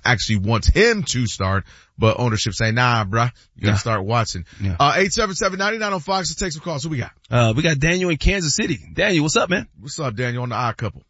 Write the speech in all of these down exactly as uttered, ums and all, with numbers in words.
actually wants him to start, but ownership saying, nah, bruh, you gotta yeah. start Watson. Yeah. Uh, eight seven seven, nine nine on Fox. Let's take some calls. Who we got? Uh, we got Daniel in Kansas City. Daniel, what's up, man? What's up, Daniel, on the Odd Couple?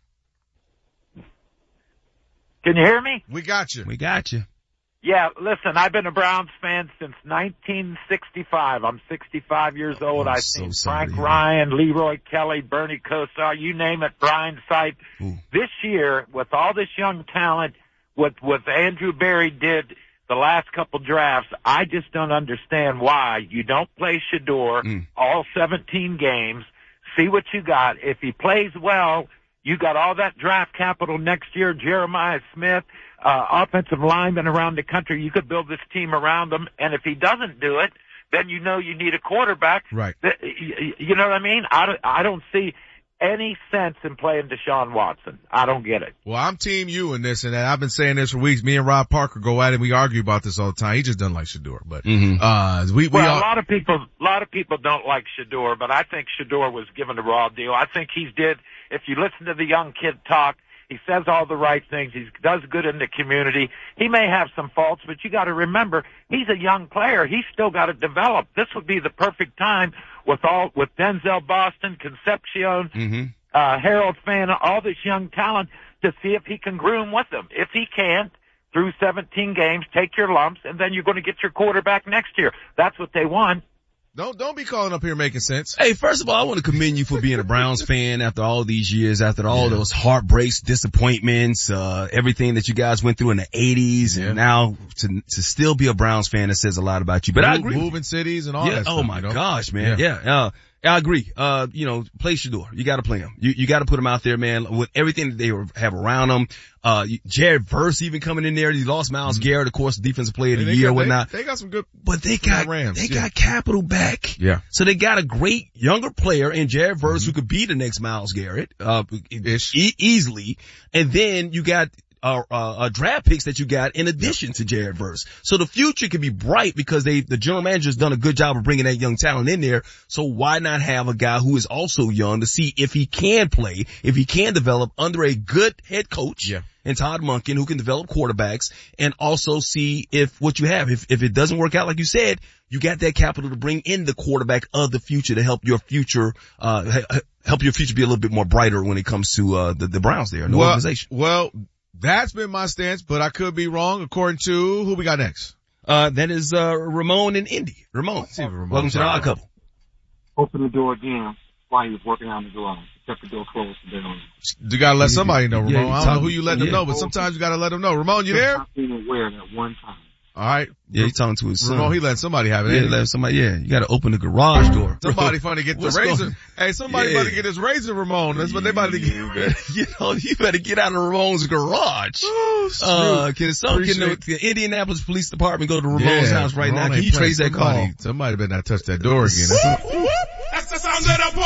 Can you hear me? We got you. We got you. Yeah, listen, I've been a Browns fan since nineteen sixty-five. I'm sixty-five years old. I'm I've so seen sorry, Frank man. Ryan, Leroy Kelly, Bernie Kosar, you name it, Brian Sipe. Ooh. This year, with all this young talent, what, what Andrew Berry did the last couple drafts, I just don't understand why you don't play Shador mm. all seventeen games. See what you got. If he plays well, you got all that draft capital next year, Jeremiah Smith, uh, offensive linemen around the country. You could build this team around them. And if he doesn't do it, then you know you need a quarterback. Right. You know what I mean? I don't, I don't see any sense in playing Deshaun Watson. I don't get it. Well, I'm team you in this, and I've been saying this for weeks. Me and Rob Parker go at it. We argue about this all the time. He just doesn't like Shador, but mm-hmm. uh, we, we well, all... a lot of people, a lot of people don't like Shador, but I think Shador was given a raw deal. I think he did. If you listen to the young kid talk, he says all the right things. He does good in the community. He may have some faults, but you got to remember he's a young player. He's still got to develop. This would be the perfect time with all with Denzel Boston, Concepcion. Mm-hmm. Uh, Harold Fan, all this young talent to see if he can groom with them. If he can't, through seventeen games, take your lumps, and then you're going to get your quarterback next year. That's what they want. Don't, don't be calling up here making sense. Hey, first of all, I want to commend you for being a Browns fan after all these years, after all yeah. those heartbreaks, disappointments, uh, everything that you guys went through in the eighties, yeah. and now to, to still be a Browns fan, that says a lot about you. But Move, I agree. Moving cities and all yeah, that stuff. Oh my you know? gosh, man. Yeah. yeah uh, I agree. Uh, you know, play Shador. You gotta play him. You, you gotta put him out there, man, with everything that they have around him. Uh, Jared Verse even coming in there. He lost Myles mm-hmm. Garrett, of course, defensive player of the year, got, whatnot. They, they got some good, but they got, Rams. they yeah. got capital back. Yeah. So they got a great younger player in Jared Verse mm-hmm. who could be the next Myles Garrett, uh, e- easily. And then you got, Uh, uh, uh, draft picks that you got in addition yep. to Jared Verse. So the future could be bright because they, the general manager's done a good job of bringing that young talent in there. So why not have a guy who is also young to see if he can play, if he can develop under a good head coach yeah. and Todd Monken who can develop quarterbacks, and also see if what you have, if, if it doesn't work out like you said, you got that capital to bring in the quarterback of the future to help your future, uh, help your future be a little bit more brighter when it comes to, uh, the, the Browns there in the well, organization. Well, that's been my stance, but I could be wrong. According to who we got next? Uh, that is, uh, Ramon in Indy. Ramon. Oh, Ramon. Welcome to the Odd Couple. Open the door again while he was working out in the garage. Kept the door closed. You gotta let somebody know, Ramon. Yeah, I don't know who you let them yeah. know, but sometimes you gotta let them know. Ramon, you there? Not being aware at one time. All right. Yeah, he's talking to his son. Ramon, he let somebody have it. Yeah, let somebody, yeah. You gotta open the garage door. Somebody finna get the What's razor. going- Hey, somebody Yeah. about to get his razor, Ramon. That's what they about to get. You know, you better get out of Ramon's garage. Oh, Uh, can some, can the, Appreciate- the Indianapolis Police Department go to Ramon's Yeah, house right Ramon now? Can ain't you playing. trace that somebody, call? Somebody better not touch that door again. That's the sound of the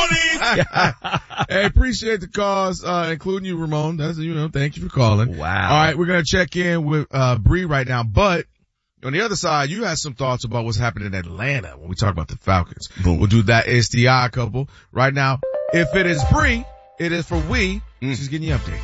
police. Hey, appreciate the calls, uh, including you, Ramon. That's, you know, thank you for calling. Wow. All right, we're gonna check in with, uh, Bree right now, but on the other side, you had some thoughts about what's happening in Atlanta when we talk about the Falcons. Boom. We'll do that. It's the Odd Couple. Right now, if it is Bree, it is for we. Mm. She's getting you update.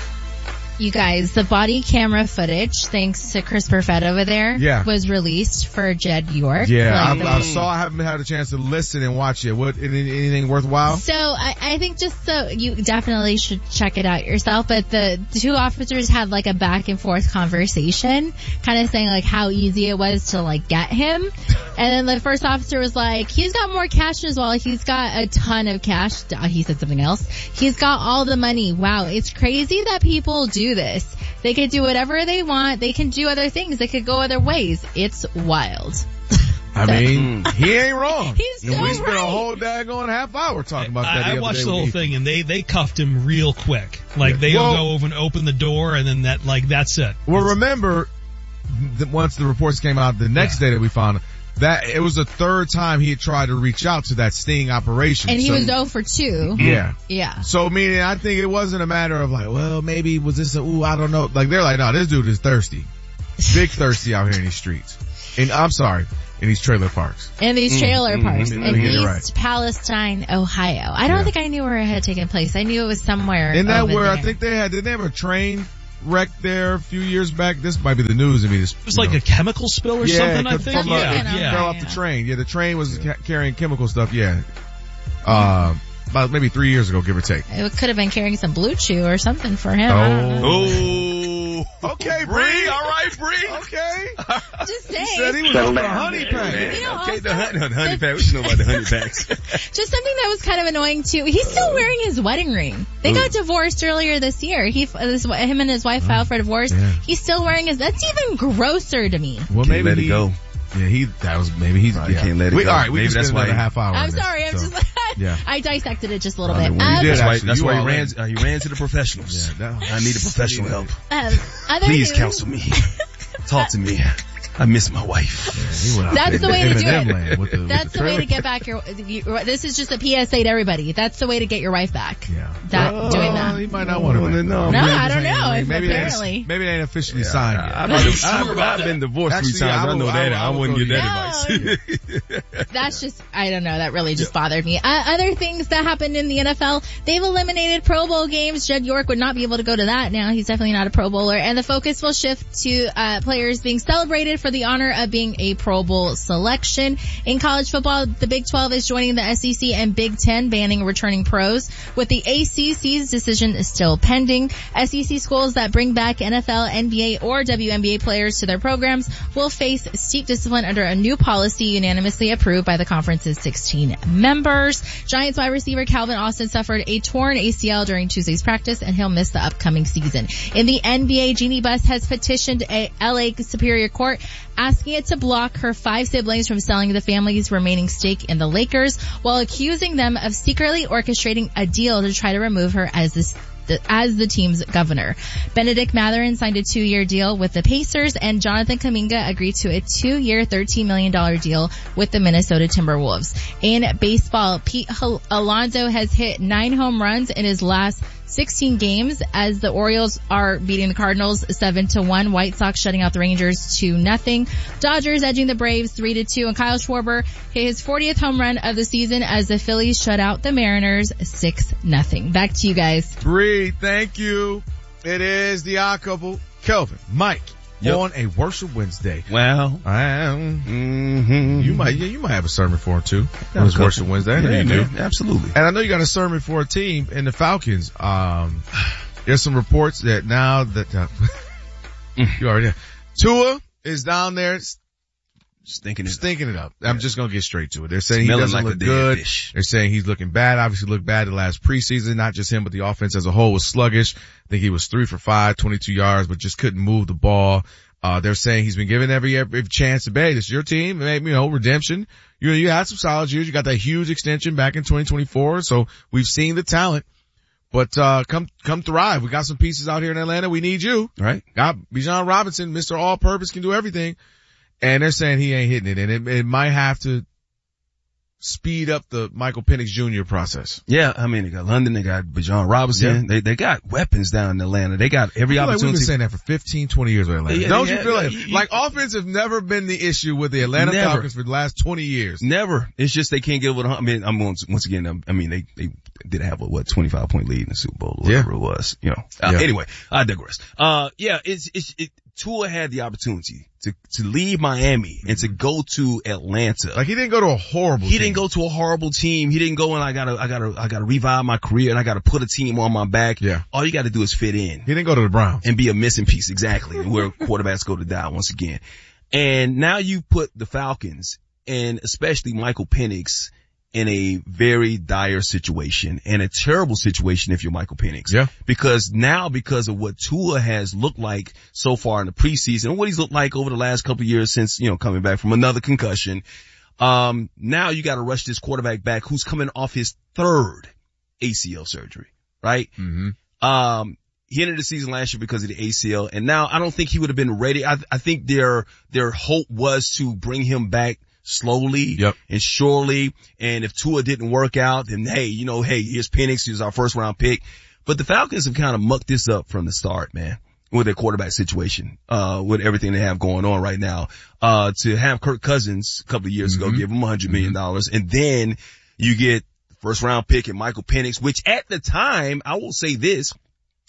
You guys, the body camera footage, thanks to Chris Perfett over there, Yeah. was released for Jed York. Yeah, Like I, the- I saw. I haven't had a chance to listen and watch it. What? Any, anything worthwhile? So I, I think just so you definitely should check it out yourself. But the, the two officers had like a back and forth conversation, kind of saying like how easy it was to like get him. And then the first officer was like, he's got more cash as well. He's got a ton of cash. He said something else. He's got all the money. Wow, it's crazy that people do this. They could do whatever they want. They can do other things. They could go other ways. It's wild. I mean, he ain't wrong. He's so We spent right. a whole daggone half hour talking about that. I, I the watched other the day whole with thing, and they they cuffed him real quick. Like Yeah. they'll Well- go over and open the door, and then that like that's it. Well, remember, th- once the reports came out the next Yeah. day that we found that it was the third time he had tried to reach out to that sting operation. And he So- was zero for two. Yeah. Yeah. So meaning, I think it wasn't a matter of like, well, maybe was this a, ooh, I don't know. Like they're like, no, this dude is thirsty. Big thirsty out here in these streets. And I'm sorry, in these trailer parks. In these trailer Mm-hmm. parks Mm-hmm. in Get it East right. Palestine, Ohio. I don't Yeah. think I knew where it had taken place. I knew it was somewhere Isn't that over where I there. think they had, did they have a train wreck there a few years back. This might be the news. I mean, it's, it was like know. a chemical spill or yeah, something, I think. From, yeah, uh, yeah. yeah. Fell off the train. Yeah, the train was ca- carrying chemical stuff. Yeah. Uh, about maybe three years ago, give or take. It could have been carrying some Blue Chew or something for him. Oh. I don't know. Oh. Okay, Bree. Bree. All right, Bree. Okay. Just saying. He said he was on the honey pack. You know, okay, also, the, honey, the honey pack. What you know about the honey packs? Just something that was kind of annoying too. He's still wearing his wedding ring. They Ooh. got divorced earlier this year. He, this, him and his wife filed for divorce. Yeah. He's still wearing his. That's even grosser to me. Well, Can't maybe let he, it go. Yeah, he, that was, maybe he's, Probably yeah. can't let it we, go. All right, we Maybe just that's spent why another he- half hour. I'm on this, sorry. I'm so. just. Yeah. I dissected it just a little I bit. mean, Um, did that's why, actually. that's You why he all ran, in. uh, he ran to the professionals. Yeah, that- I need a professional help. um, other Please news- counsel me. Talk to me. I miss my wife. Yeah, he went out That's there the way in to do Eminem it. land with the, That's with the way to trailer. get back your, you, this is just a P S A to everybody. That's the way to get your wife back. Yeah. That, Oh, doing that. He might not want to. No, no, No, Maybe I just don't ain't- know. If Maybe they ain't- apparently. maybe they ain't officially signed yet. I've, I've, I've, I've been divorced Actually, three times. I I, know will- that. I I, will wouldn't go give to that you. advice. That's just, I don't know, that really just bothered me. Uh, other things that happened in the N F L, they've eliminated Pro Bowl games. Jed York would not be able to go to that now. He's definitely not a Pro Bowler. And the focus will shift to uh players being celebrated for the honor of being a Pro Bowl selection. In college football, the Big twelve is joining the S E C and Big ten, banning returning pros, with the A C C's decision still pending. S E C schools that bring back N F L, N B A, or W N B A players to their programs will face steep discipline under a new policy unanimously approved by the conference's sixteen members. Giants wide receiver Calvin Austin suffered a torn A C L during Tuesday's practice, and he'll miss the upcoming season. In the N B A, Jeannie Buss has petitioned a L A Superior Court asking it to block her five siblings from selling the family's remaining stake in the Lakers, while accusing them of secretly orchestrating a deal to try to remove her as this The, as the team's governor. Benedict Mathurin signed a two-year deal with the Pacers, and Jonathan Kuminga agreed to a two-year, thirteen million dollars deal with the Minnesota Timberwolves. In baseball, Pete Alonso has hit nine home runs in his last sixteen games as the Orioles are beating the Cardinals seven to one. White Sox shutting out the Rangers two nothing. Dodgers edging the Braves three to two, and Kyle Schwarber hit his fortieth home run of the season as the Phillies shut out the Mariners six nothing. Back to you guys. Bree, thank you. It is the odd couple, Kelvin, Mike, Yep. on a Worship Wednesday. Well, Um, mm-hmm. you might, yeah, you might have a sermon for him too. On this Worship Wednesday, I know yeah, you do. man, absolutely. And I know you got a sermon for a team in the Falcons. Um, there's some reports that now that, uh, you already, Tua is down there Stinking it. stinking it up. I'm just going to get straight to it. They're saying he Smelling doesn't like a look dead good. fish. They're saying he's looking bad. Obviously looked bad the last preseason. Not just him, but the offense as a whole was sluggish. I think he was three for five, twenty-two yards, but just couldn't move the ball. Uh, they're saying he's been given every, every chance to bay. This is your team. Maybe, you know, redemption. You, you had some solid years. You got that huge extension back in twenty twenty-four. So we've seen the talent, but, uh, come, come thrive. We got some pieces out here in Atlanta. We need you. Right? Got Bijan Robinson, Mister All-Purpose, can do everything. And they're saying he ain't hitting it, and it, it might have to speed up the Michael Penix Junior process. Yeah, I mean, they got London, they got Bijan Robinson, Yeah. they they got weapons down in Atlanta. They got every I feel like we've opportunity. been saying that for fifteen, twenty years with Atlanta. Yeah, Don't yeah, you feel like, yeah, you- like offense have never been the issue with the Atlanta Never. Falcons for the last twenty years. Never. It's just they can't get over the hump. I mean, I'm once, once again, I'm, I mean, they, they did have a, what, twenty-five point lead in the Super Bowl or whatever Yeah. it was, you know. Uh, Yeah. Anyway, I digress. Uh, yeah, it's, it's, it, Tua had the opportunity to, to leave Miami and to go to Atlanta. Like he didn't go to a horrible He team. didn't go to a horrible team. He didn't go and I gotta, I gotta, I gotta revive my career and I gotta put a team on my back. Yeah. All you gotta do is fit in. He didn't go to the Browns. And be a missing piece, exactly, where quarterbacks go to die once again. And now you put the Falcons, and especially Michael Penix, in a very dire situation, and a terrible situation if you're Michael Penix. Yeah. Because now, because of what Tua has looked like so far in the preseason, and what he's looked like over the last couple of years since, you know, coming back from another concussion, um, now you gotta rush this quarterback back who's coming off his third A C L surgery, right? Mm-hmm. Um, he ended the season last year because of the A C L, and now I don't think he would have been ready. I, I think their, their hope was to bring him back slowly Yep. and surely. And if Tua didn't work out, then hey, you know, hey, here's Penix, he's our first round pick. But the Falcons have kind of mucked this up from the start, man, with their quarterback situation, uh, with everything they have going on right now. Uh, to have Kirk Cousins a couple of years Mm-hmm. ago, give him one hundred million dollars, and then you get first round pick and Michael Penix, which at the time, I will say this,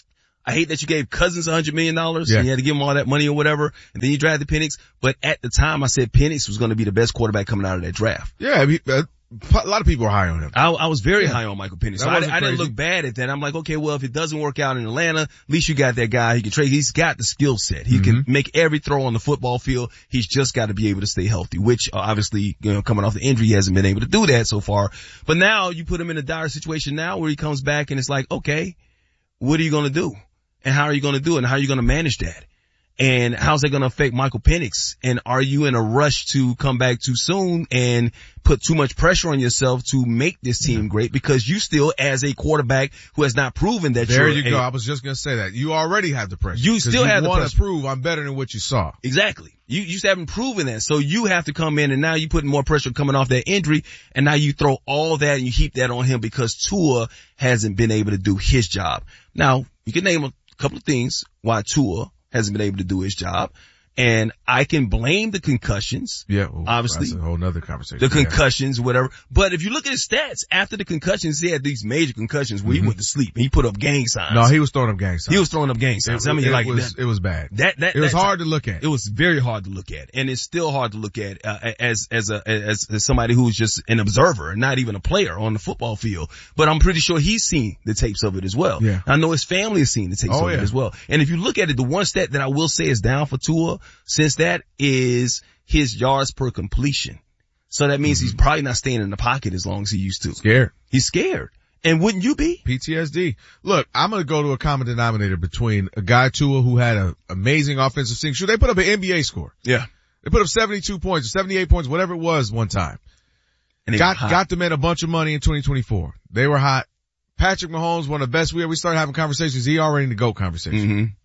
I hate that you gave Cousins a hundred million dollars yeah. and you had to give him all that money or whatever. And then you drafted Penix. But at the time I said Penix was going to be the best quarterback coming out of that draft. Yeah. He, uh, a lot of people are high on him. I, I was very yeah. high on Michael Penix. So I, I didn't look bad at that. I'm like, okay, well, if it doesn't work out in Atlanta, at least you got that guy. He can trade. He's got the skill set. He mm-hmm. can make every throw on the football field. He's just got to be able to stay healthy, which uh, obviously, you know, coming off the injury, he hasn't been able to do that so far. But now you put him in a dire situation now where he comes back and it's like, okay, what are you going to do? And how are you going to do it? And how are you going to manage that? And how's that going to affect Michael Penix? And are you in a rush to come back too soon and put too much pressure on yourself to make this team great? Because you still, as a quarterback who has not proven that there you're you go. a, I was just going to say that. You already have the pressure. You still you have the pressure. pressure. You want to prove I'm better than what you saw. Exactly. You, you just haven't proven that. So you have to come in and now you putting more pressure coming off that injury. And now you throw all that and you heap that on him because Tua hasn't been able to do his job. Now, you can name a couple of things why Tua hasn't been able to do his job. And I can blame the concussions. Yeah. Well, obviously. That's a whole nother conversation. The concussions, yeah. whatever. But if you look at his stats, after the concussions, he had these major concussions where mm-hmm. he went to sleep and he put up gang signs. No, he was throwing up gang signs. He was throwing up gang signs. It, I mean, it like, was, that, it was bad. That, that, it was that, hard to look at. It was very hard to look at. And it's still hard to look at, uh, as, as a, as, as somebody who's just an observer and not even a player on the football field. But I'm pretty sure he's seen the tapes of it as well. Yeah. I know his family has seen the tapes oh, of yeah. it as well. And if you look at it, the one stat that I will say is down for Tua since that is his yards per completion. So that means mm-hmm. he's probably not staying in the pocket as long as he used to. Scared. He's scared. And wouldn't you be? P T S D. Look, I'm going to go to a common denominator between a guy Tua who had an amazing offensive scene. Sure, they put up an N B A score. Yeah. They put up seventy-two points, or seventy-eight points, whatever it was one time. And got, got them in a bunch of money in twenty twenty-four. They were hot. Patrick Mahomes, one of the best we we started having conversations. He already in the GOAT conversation.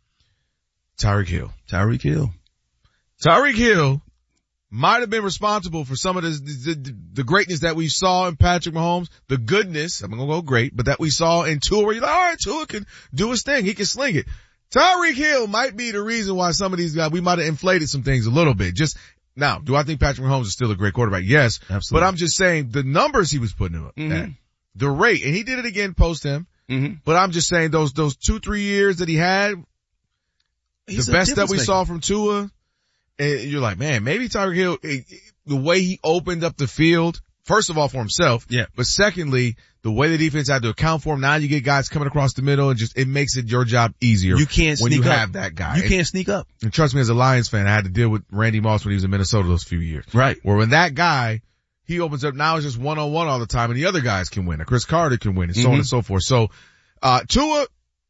Mm-hmm. Tyreek Hill. Tyreek Hill. Tyreek Hill might have been responsible for some of the, the, the greatness that we saw in Patrick Mahomes, the goodness, I'm going to go great, but that we saw in Tua where you're like, all right, Tua can do his thing. He can sling it. Tyreek Hill might be the reason why some of these guys, we might have inflated some things a little bit. Just now, do I think Patrick Mahomes is still a great quarterback? Yes. Absolutely. But I'm just saying the numbers he was putting up mm-hmm. at, the rate, and he did it again post him. Mm-hmm. But I'm just saying those, those two, three years that he had, He's the best that we maker. saw from Tua, and you're like, man, maybe Tyreek Hill, it, it, the way he opened up the field, first of all for himself, yeah. but secondly, the way the defense had to account for him. Now you get guys coming across the middle and just, it makes it your job easier. You can't when sneak you up. have that guy. You and, can't sneak up. And trust me, as a Lions fan, I had to deal with Randy Moss when he was in Minnesota those few years. Right. Where when that guy, he opens up, now it's just one on one all the time and the other guys can win. Chris Carter can win and so mm-hmm. on and so forth. So, uh, Tua,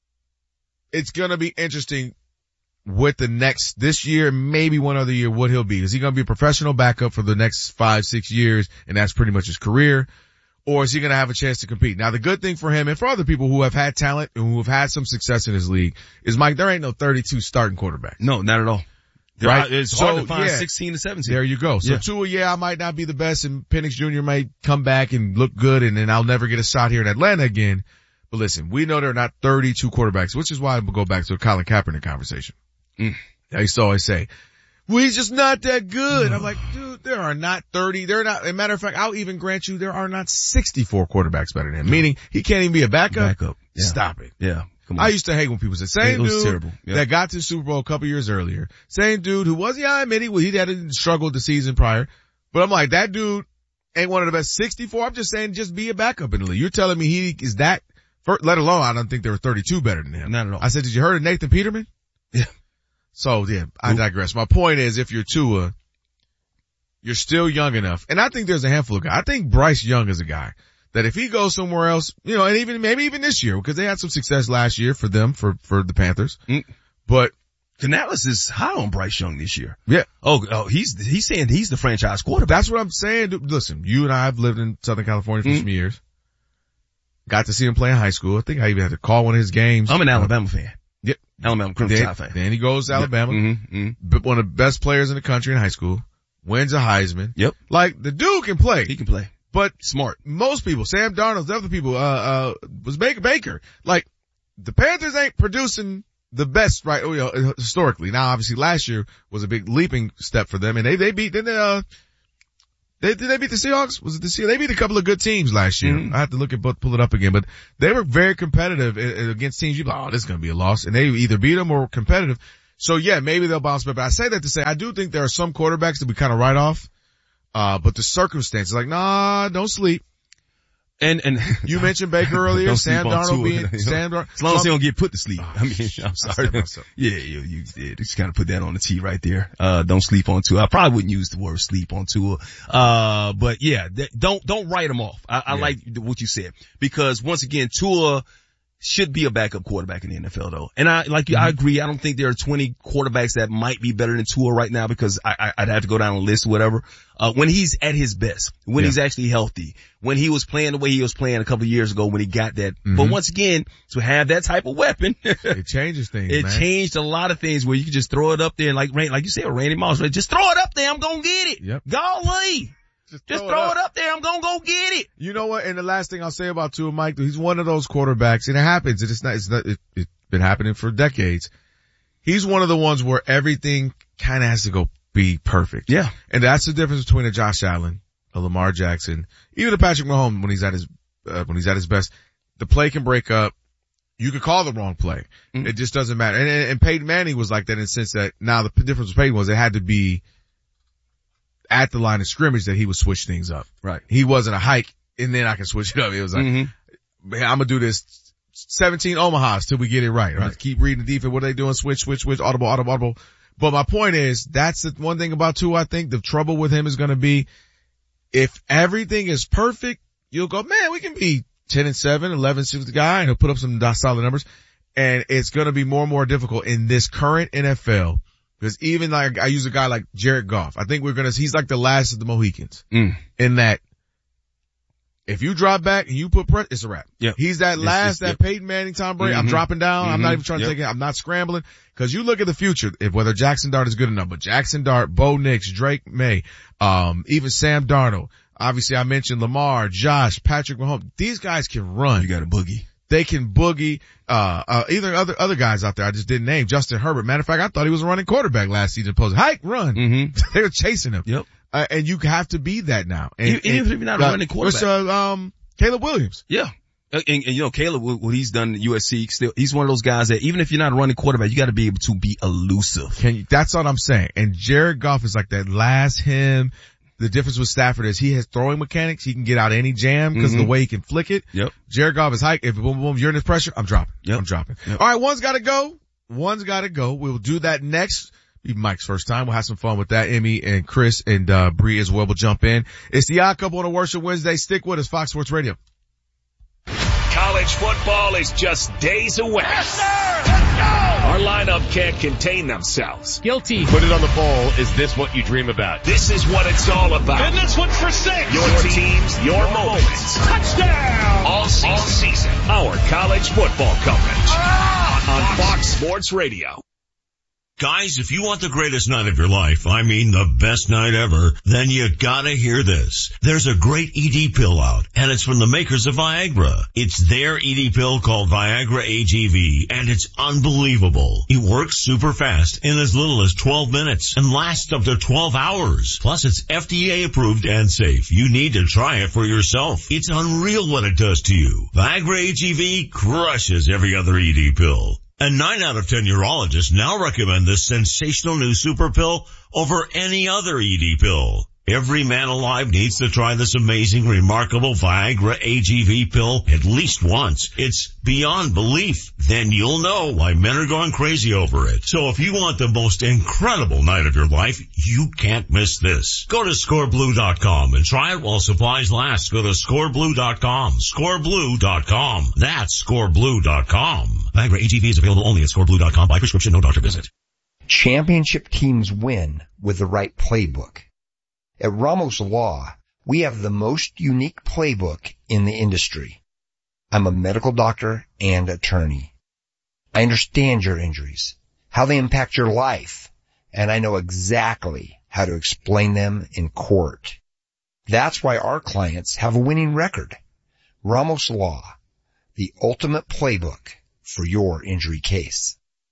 it's gonna be interesting with the next, this year, maybe one other year, what he'll be. Is he going to be a professional backup for the next five, six years, and that's pretty much his career? Or is he going to have a chance to compete? Now, the good thing for him and for other people who have had talent and who have had some success in his league is, Mike, there ain't no thirty-two starting quarterback. No, not at all. Right? It's so, hard to find yeah, sixteen to seventeen. There you go. So yeah. Tua, yeah, I might not be the best, and Penix Junior might come back and look good, and then I'll never get a shot here in Atlanta again. But listen, we know there are not thirty-two quarterbacks, which is why we'll go back to the Colin Kaepernick conversation. Mm. I used to always say, well, he's just not that good. I'm like, dude, there are not thirty. There are not, as a matter of fact, I'll even grant you there are not sixty-four quarterbacks better than him. Meaning he can't even be a backup. Backup. Yeah. Stop it. Yeah. Come on. I used to hate when people said, same it was dude terrible. Yeah. that got to the Super Bowl a couple years earlier. Same dude who was, yeah, I admit he, he had struggled the season prior. But I'm like, that dude ain't one of the best sixty-four. I'm just saying just be a backup in the league. You're telling me he is that, for, let alone I don't think there were thirty-two better than him. Not at all. I said, did you heard of Nathan Peterman? Yeah. So yeah, I digress. My point is, if you're Tua, you're still young enough. And I think there's a handful of guys. I think Bryce Young is a guy that if he goes somewhere else, you know, and even, maybe even this year, because they had some success last year for them, for, for the Panthers. Mm. But Canales is high on Bryce Young this year. Yeah. Oh, oh, he's, he's saying he's the franchise quarterback. That's what I'm saying. Listen, you and I have lived in Southern California for mm. some years. Got to see him play in high school. I think I even had to call one of his games. I'm an Alabama fan. Yep. Alabama Crimson Tide fan. Then he goes to Alabama. Yep. Mm-hmm, mm-hmm. One of the best players in the country in high school. Wins a Heisman. Yep. Like, the dude can play. He can play. But smart. Most people, Sam Darnold, the other people, uh, uh, was Baker Baker. Like, the Panthers ain't producing the best, right, you know, historically. Now, obviously last year was a big leaping step for them, and they, they beat, then they, uh, They, did they beat the Seahawks? Was it the Seahawks? They beat a couple of good teams last year. Mm-hmm. I have to look at both, pull it up again, but they were very competitive against teams. You're like, oh, this is going to be a loss. And they either beat them or competitive. So yeah, maybe they'll bounce back. But I say that to say, I do think there are some quarterbacks that we kind of write off. Uh, but the circumstances, like, nah, don't sleep. And, and you mentioned Baker earlier, Sam Darnold being, Sam Darnold. As long as they don't get put to sleep. Oh, I mean, I'm sorry. Yeah, you, you did. Just kind of put that on the tee right there. Uh, don't sleep on Tua. I probably wouldn't use the word sleep on Tua. Uh, but yeah, th- don't, don't write them off. I, I yeah. like what you said because once again, Tua should be a backup quarterback in the N F L though. And I, like you, mm-hmm. I agree. I don't think there are twenty quarterbacks that might be better than Tua right now because I, I, I'd have to go down a list or whatever. Uh, when he's at his best, when yeah. he's actually healthy, when he was playing the way he was playing a couple of years ago when he got that. Mm-hmm. But once again, to have that type of weapon, it changes things, It man. changed a lot of things where you can just throw it up there and like, like you said, Randy Moss, just throw it up there. I'm going to get it. Yep. Golly. Just throw, Just throw it, up. it up there. I'm going to go get it. You know what? And the last thing I'll say about Tua, Mike, he's one of those quarterbacks, and it happens. It's not, it's not, it, it's been happening for decades. He's one of the ones where everything kind of has to go be perfect. Yeah. And that's the difference between a Josh Allen, a Lamar Jackson, even a Patrick Mahomes when he's at his, uh, when he's at his best. The play can break up. You could call the wrong play. Mm-hmm. It just doesn't matter. And, and, and Peyton Manning was like that in the sense that now the difference with Peyton was it had to be at the line of scrimmage that he would switch things up. Right. He wasn't a hike and then I can switch it up. It was like, mm-hmm. man, I'm gonna do this seventeen Omahas till we get it right. Right. Keep reading the defense. What are they doing? Switch, switch, switch, audible, audible, audible. But my point is, that's the one thing about Tua. I think the trouble with him is gonna be if everything is perfect, you'll go, man, we can be ten and seven, eleven six with the guy and he'll put up some solid numbers. And it's gonna be more and more difficult in this current N F L. Because even like, I use a guy like Jared Goff. I think we're gonna, he's like the last of the Mohicans. Mm. In that, if you drop back and you put pressure, it's a wrap. Yep. He's that last, it's, it's, that yep. Peyton Manning, Tom Brady. Mm-hmm. I'm dropping down. Mm-hmm. I'm not even trying to yep. take it. I'm not scrambling. Cause you look at the future, if whether Jackson Dart is good enough, but Jackson Dart, Bo Nix, Drake May, um, even Sam Darnold. Obviously I mentioned Lamar, Josh, Patrick Mahomes. These guys can run. You got a boogie. They can boogie, uh, uh, either other, other guys out there I just didn't name. Justin Herbert. Matter of fact, I thought he was a running quarterback last season. Post hike, run. Mm-hmm. They were chasing him. Yep. Uh, and you have to be that now. And, even, even and, if you're not uh, a running quarterback. Uh, um, Caleb Williams. Yeah. And, and you know, Caleb, what he's done at U S C, still, he's one of those guys that even if you're not a running quarterback, you got to be able to be elusive. Can you, that's what I'm saying. And Jared Goff is like that last him. The difference with Stafford is he has throwing mechanics. He can get out any jam because mm-hmm. of the way he can flick it. Yep. Jared Goff is hike. If boom, boom, you're in this pressure, I'm dropping. Yep. I'm dropping. Yep. All right, one's got to go. One's got to go. We'll do that next. Be Mike's first time. We'll have some fun with that. Emmy and Chris and uh Bree as well will jump in. It's the Odd Couple on a Worship Wednesday. Stick with us, Fox Sports Radio. College football is just days away. Yes, sir! Let's go! Our lineup can't contain themselves. Guilty. Put it on the poll. Is this what you dream about? This is what it's all about. And this one's for six. Your teams, your, your moments. Touchdown! All season. All season. Our college football coverage. Ah, on Fox Sports Radio. Guys, if you want the greatest night of your life, I mean the best night ever, then you gotta hear this. There's a great E D pill out, and it's from the makers of Viagra. It's their E D pill called Viagra A G V, and it's unbelievable. It works super fast in as little as twelve minutes and lasts up to twelve hours. Plus, it's F D A approved and safe. You need to try it for yourself. It's unreal what it does to you. Viagra A G V crushes every other E D pill. And nine out of ten urologists now recommend this sensational new super pill over any other E D pill. Every man alive needs to try this amazing, remarkable Viagra A G V pill at least once. It's beyond belief. Then you'll know why men are going crazy over it. So if you want the most incredible night of your life, you can't miss this. Go to score blue dot com and try it while supplies last. Go to score blue dot com. score blue dot com. That's score blue dot com. Viagra A G V is available only at score blue dot com by prescription, no doctor visit. Championship teams win with the right playbook. At Ramos Law, we have the most unique playbook in the industry. I'm a medical doctor and attorney. I understand your injuries, how they impact your life, and I know exactly how to explain them in court. That's why our clients have a winning record. Ramos Law, the ultimate playbook for your injury case.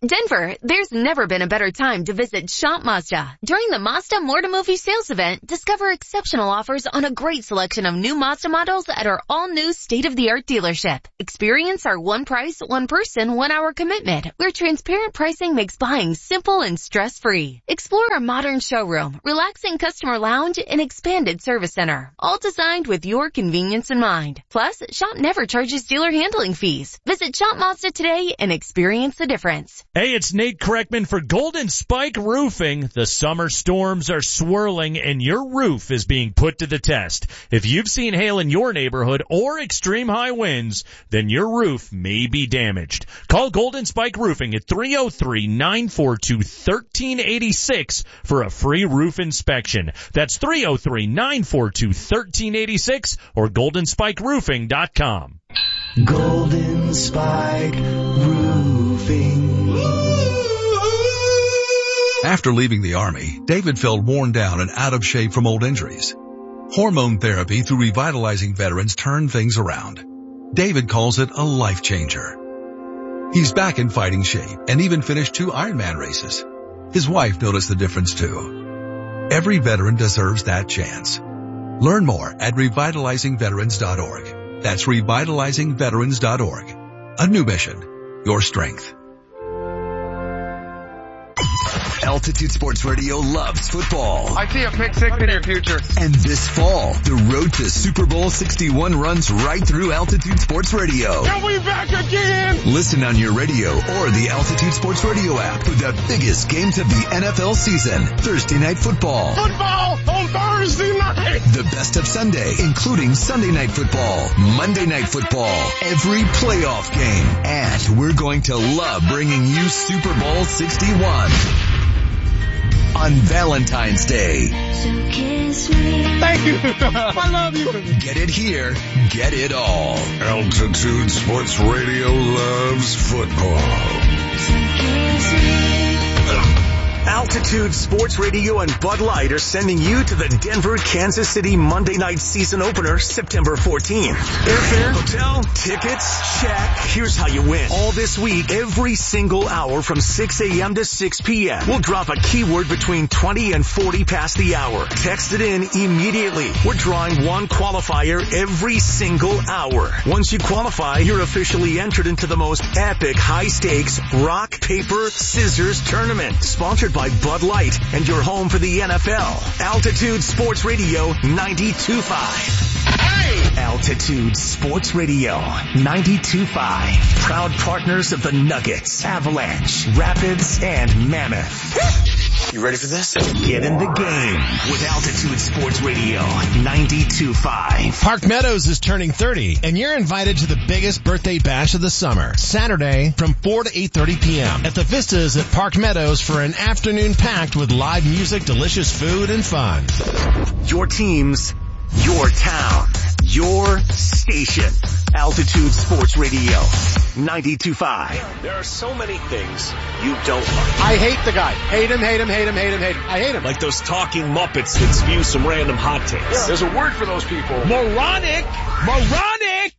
Denver, there's never been a better time to visit Shop Mazda. During the Mazda More to Movie sales event, discover exceptional offers on a great selection of new Mazda models at our all-new state-of-the-art dealership. Experience our one price, one person, one hour commitment, where transparent pricing makes buying simple and stress-free. Explore our modern showroom, relaxing customer lounge, and expanded service center, all designed with your convenience in mind. Plus, Shop never charges dealer handling fees. Visit Shop Mazda today and experience the difference. Hey, it's Nate Kreckman for Golden Spike Roofing. The summer storms are swirling and your roof is being put to the test. If you've seen hail in your neighborhood or extreme high winds, then your roof may be damaged. Call Golden Spike Roofing at three oh three, nine four two, one three eight six for a free roof inspection. That's three oh three, nine four two, one three eight six or golden spike roofing dot com. Golden Spike Roofing. After leaving the Army, David felt worn down and out of shape from old injuries. Hormone therapy through Revitalizing Veterans turned things around. David calls it a life changer. He's back in fighting shape and even finished two Ironman races. His wife noticed the difference too. Every veteran deserves that chance. Learn more at revitalizing veterans dot org. That's revitalizing veterans dot org. A new mission. Your strength. Altitude Sports Radio loves football. I see a pick six in your future. And this fall, the road to Super Bowl sixty-one runs right through Altitude Sports Radio. Are we back again? Listen on your radio or the Altitude Sports Radio app for the biggest games of the N F L season. Thursday Night Football. Football on Thursday night. The best of Sunday, including Sunday Night Football, Monday Night Football, every playoff game. And we're going to love bringing you Super Bowl sixty-one. On Valentine's Day. Thank you. I love you. Get it here. Get it all. Altitude Sports Radio loves football. Altitude Sports Radio and Bud Light are sending you to the Denver, Kansas City Monday night season opener September fourteenth. Airfare, hotel, tickets, check. Here's how you win. All this week, every single hour from six a.m. to six p.m. We'll drop a keyword between twenty and forty past the hour. Text it in immediately. We're drawing one qualifier every single hour. Once you qualify, you're officially entered into the most epic high-stakes rock, paper, scissors tournament. Sponsored by Bud Light and your home for the N F L. Altitude Sports Radio ninety-two point five. Hey! Altitude Sports Radio ninety-two point five. Proud partners of the Nuggets, Avalanche, Rapids, and Mammoth. You ready for this? Get in the game with Altitude Sports Radio ninety-two point five. Park Meadows is turning thirty, and you're invited to the biggest birthday bash of the summer. Saturday from four to eight thirty p.m. at the Vistas at Park Meadows for an afternoon packed with live music, delicious food, and fun. Your teams, your town, your station. Altitude Sports Radio ninety-two point five. There are so many things you don't like. I hate the guy. Hate him, hate him, hate him, hate him, hate him. I hate him. Like those talking Muppets that spew some random hot takes. Yeah. There's a word for those people. Moronic! Moronic!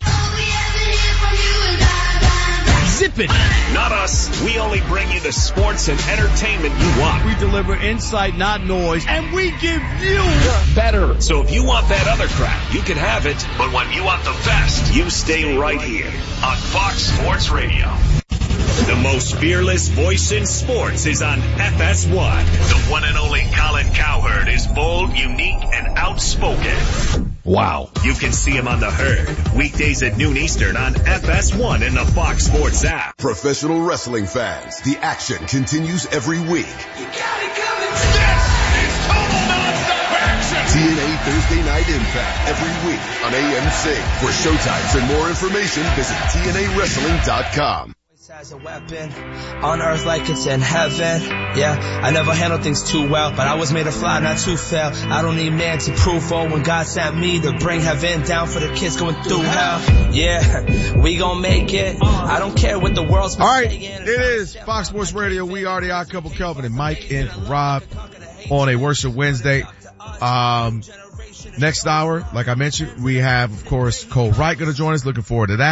Zip it! Not us. We only bring you the sports and entertainment you want. We deliver insight, not noise, and we give you better. So if you want that other crap, you can have it. But when you want the best, you stay right here on Fox Sports Radio. The most fearless voice in sports is on F S one. The one and only Colin Cowherd is bold, unique, and outspoken. Wow. You can see him on The Herd, weekdays at noon Eastern on F S one and the Fox Sports app. Professional wrestling fans, the action continues every week. You got it coming. This is total non-stop action. T N A Thursday Night Impact every week on A M C. For showtimes and more information, visit T N A wrestling dot com. As a weapon on earth like it's in heaven. Yeah, I never handled things too well, but I was made to fly, not to fail. I don't need man to prove, oh, when God sent me to bring heaven down for the kids going through hell. Yeah, we gon' make it. I don't care what the world's all right, it is Fox Sports Radio. We are the Odd Couple, Kelvin and Mike and Rob on a Worship Wednesday. Um, next hour, like I mentioned, we have, of course, Cole Wright going to join us. Looking forward to that.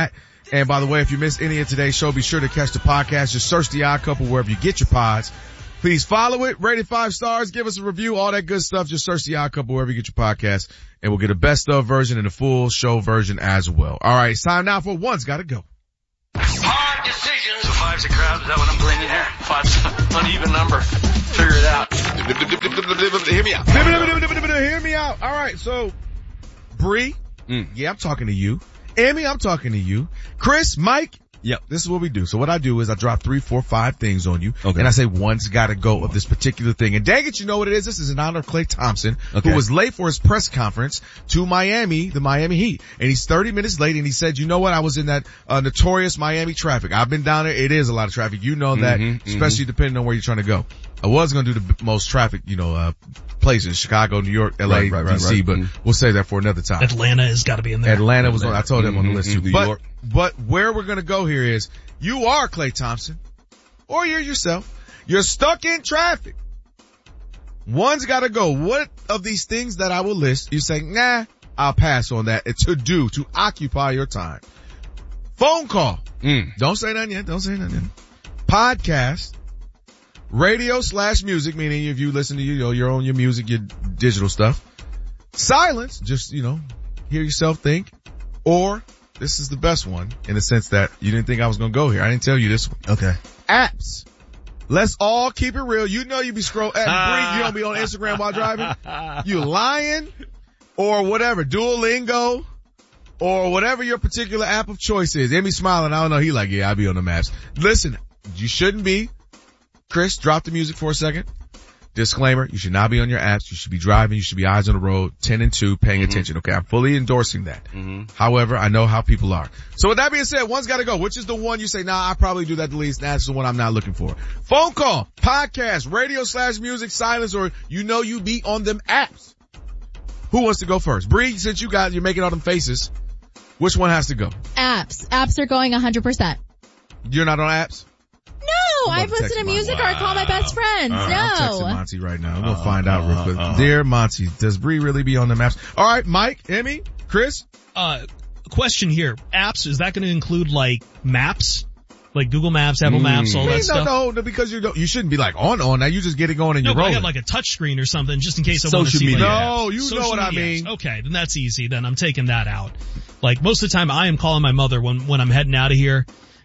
And by the way, if you missed any of today's show, be sure to catch the podcast. Just search The Odd Couple wherever you get your pods. Please follow it, rate it five stars, give us a review, all that good stuff. Just search The Odd Couple wherever you get your podcast, and we'll get a best of version and a full show version as well. All right, it's time now for One's Gotta Go. Hard decisions. So five's a crowd. Is that what I'm playing in here? Five's an uneven number. Figure it out. Hear me out. Hear me out. All right, so Bree, mm. yeah, I'm talking to you. Emmy, I'm talking to you. Chris, Mike. Yep. This is what we do. So what I do is I drop three, four, five things on you. Okay. And I say one's gotta go of this particular thing. And dang it, you know what it is? This is in honor of Klay Thompson, okay. who was late for his press conference to Miami, the Miami Heat. And he's thirty minutes late and he said, you know what? I was in that uh, notorious Miami traffic. I've been down there. It is a lot of traffic. You know that, mm-hmm, especially mm-hmm. depending on where you're trying to go. I was going to do the most traffic, you know, uh, places, Chicago, New York, L A, right, right, right, D C, right. but mm-hmm. we'll save that for another time. Atlanta has got to be in there. Atlanta, Atlanta was on, I told mm-hmm, them on the list too. New But, York. but where we're going to go here is you are Klay Thompson or you're yourself. You're stuck in traffic. One's got to go. What of these things that I will list, you say, nah, I'll pass on that to do, to occupy your time. Phone call. Mm. Don't say nothing yet. Don't say nothing. Podcast. Radio slash music, meaning if you listen to you know, your own, your music, your digital stuff. Silence, just, you know, hear yourself think. Or, this is the best one, in the sense that you didn't think I was gonna go here. I didn't tell you this one. Okay. Apps. Let's all keep it real. You know you be scroll, ah. you don't be on Instagram while driving. You lying, or whatever, Duolingo, or whatever your particular app of choice is. Emmy smiling, I don't know, he like, yeah, I be on the maps. Listen, you shouldn't be. Chris, drop the music for a second. Disclaimer, you should not be on your apps. You should be driving. You should be eyes on the road, ten and two, paying mm-hmm. attention. Okay, I'm fully endorsing that. Mm-hmm. However, I know how people are. So with that being said, one's got to go. Which is the one you say, nah, I probably do that the least. That's the one I'm not looking for. Phone call, podcast, radio slash music, silence, or you know you be on them apps. Who wants to go first? Bree, since you got, you're making all them faces, which one has to go? Apps. Apps are going one hundred percent. You're not on apps? No, I've listened to music wow. or I call my best friends. Uh, no. I'm texting Monty right now. I'm going to uh, find out real quick. Uh, uh, Dear Monty, does Bree really be on the maps? All right, Mike, Emmy, Chris? Uh, question here. Apps, is that going to include like maps? Like Google Maps, Apple mm. Maps, all I mean, that no, stuff? No, no, because you don't, you shouldn't be like on, on. Now you just get it going and no, you're rolling. I got like a touch screen or something just in case I want to see media. Like, no, you Social know what I mean. mean. Okay, then that's easy. Then I'm taking that out. Like most of the time I am calling my mother when, when I'm heading out of here.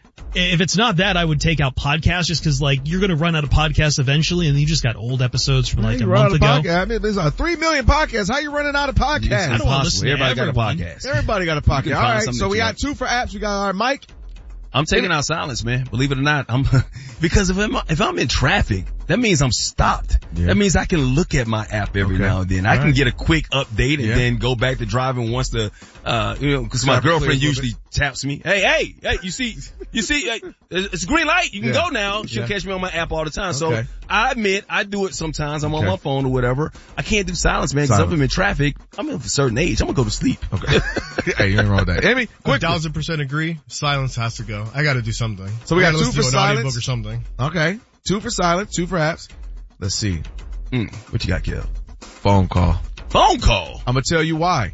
If it's not that, I would take out podcasts just because, like, you're going to run out of podcasts eventually, and you just got old episodes from like a month ago. Podcast. I mean, there's uh, three million podcasts. How you running out of podcasts? I don't want to listen to Everybody everyone. got a podcast. Everybody got a podcast. All right, so we got like. two for apps. We got, all right, Mike. I'm taking out silence, man. Believe it or not, I'm because if I'm if I'm in traffic, that means I'm stopped. Yeah. That means I can look at my app every okay. now and then. All I can right. get a quick update and yeah. then go back to driving once the uh you know because my girlfriend usually taps me. Hey, hey, hey! You see, you see, hey, it's a green light. You can yeah. go now. She'll yeah. catch me on my app all the time. Okay. So I admit I do it sometimes. I'm okay. on my phone or whatever. I can't do silence, man. Because if I'm in traffic, I'm of a certain age. I'm gonna go to sleep. Okay. Hey, you ain't wrong with that. Emmy, quick. A thousand percent agree. Silence has to go. I got to do something. So we got two for to silence. Audiobook or something. Okay. Two for silence, two for apps. Let's see. Mm, what you got, Kel? Phone call. Phone call? I'm gonna tell you why.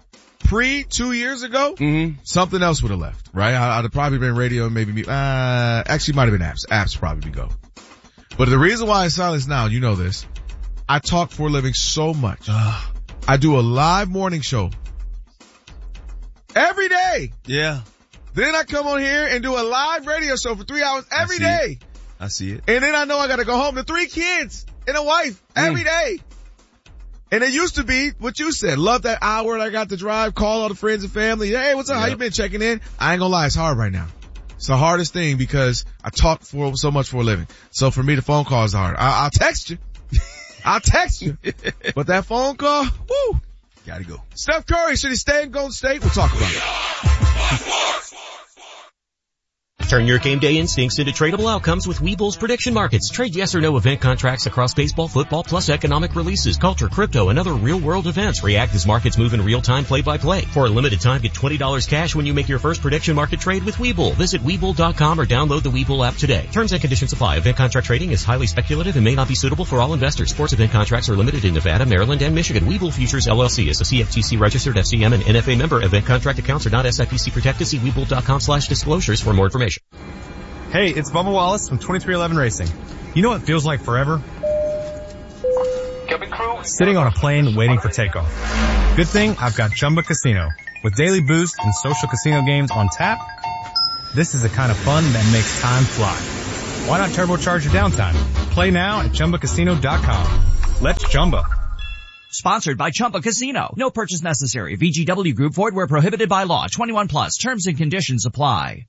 Pre two years ago, mm-hmm. something else would have left, right? I, I'd have probably been radio and maybe me, uh, actually might have been apps. Apps probably go. But the reason why it's silence now, you know this. I talk for a living so much. I do a live morning show. Every day. Yeah. Then I come on here and do a live radio show for three hours every I day. It. I see it. And then I know I gotta go home to three kids and a wife every mm. day. And it used to be what you said. Love that hour that I got to drive, call all the friends and family. Hey, what's up? Yep. How you been checking in? I ain't gonna lie, it's hard right now. It's the hardest thing because I talk for so much for a living. So for me, the phone call is hard. I, I'll text you. I'll text you. But that phone call, woo. Gotta go. Steph Curry, should he stay in Golden State? We'll talk about it. Turn your game day instincts into tradable outcomes with Webull's prediction markets. Trade yes or no event contracts across baseball, football, plus economic releases, culture, crypto, and other real-world events. React as markets move in real time, play-by-play. For a limited time, get twenty dollars cash when you make your first prediction market trade with Webull. Visit Webull dot com or download the Webull app today. Terms and conditions apply. Event contract trading is highly speculative and may not be suitable for all investors. Sports event contracts are limited in Nevada, Maryland, and Michigan. Webull Futures L L C is a C F T C registered F C M and N F A member. Event contract accounts are not S I P C protected. See Webull dot com slash disclosures for more information. Hey, it's Bubba Wallace from twenty-three eleven Racing. You know what feels like forever? Sitting on a plane waiting for takeoff. Good thing I've got Chumba Casino. With daily boost and social casino games on tap, this is the kind of fun that makes time fly. Why not turbocharge your downtime? Play now at Chumba Casino dot com. Let's Chumba. Sponsored by Chumba Casino. No purchase necessary. V G W Group. Void where prohibited by law. twenty-one plus. Terms and conditions apply.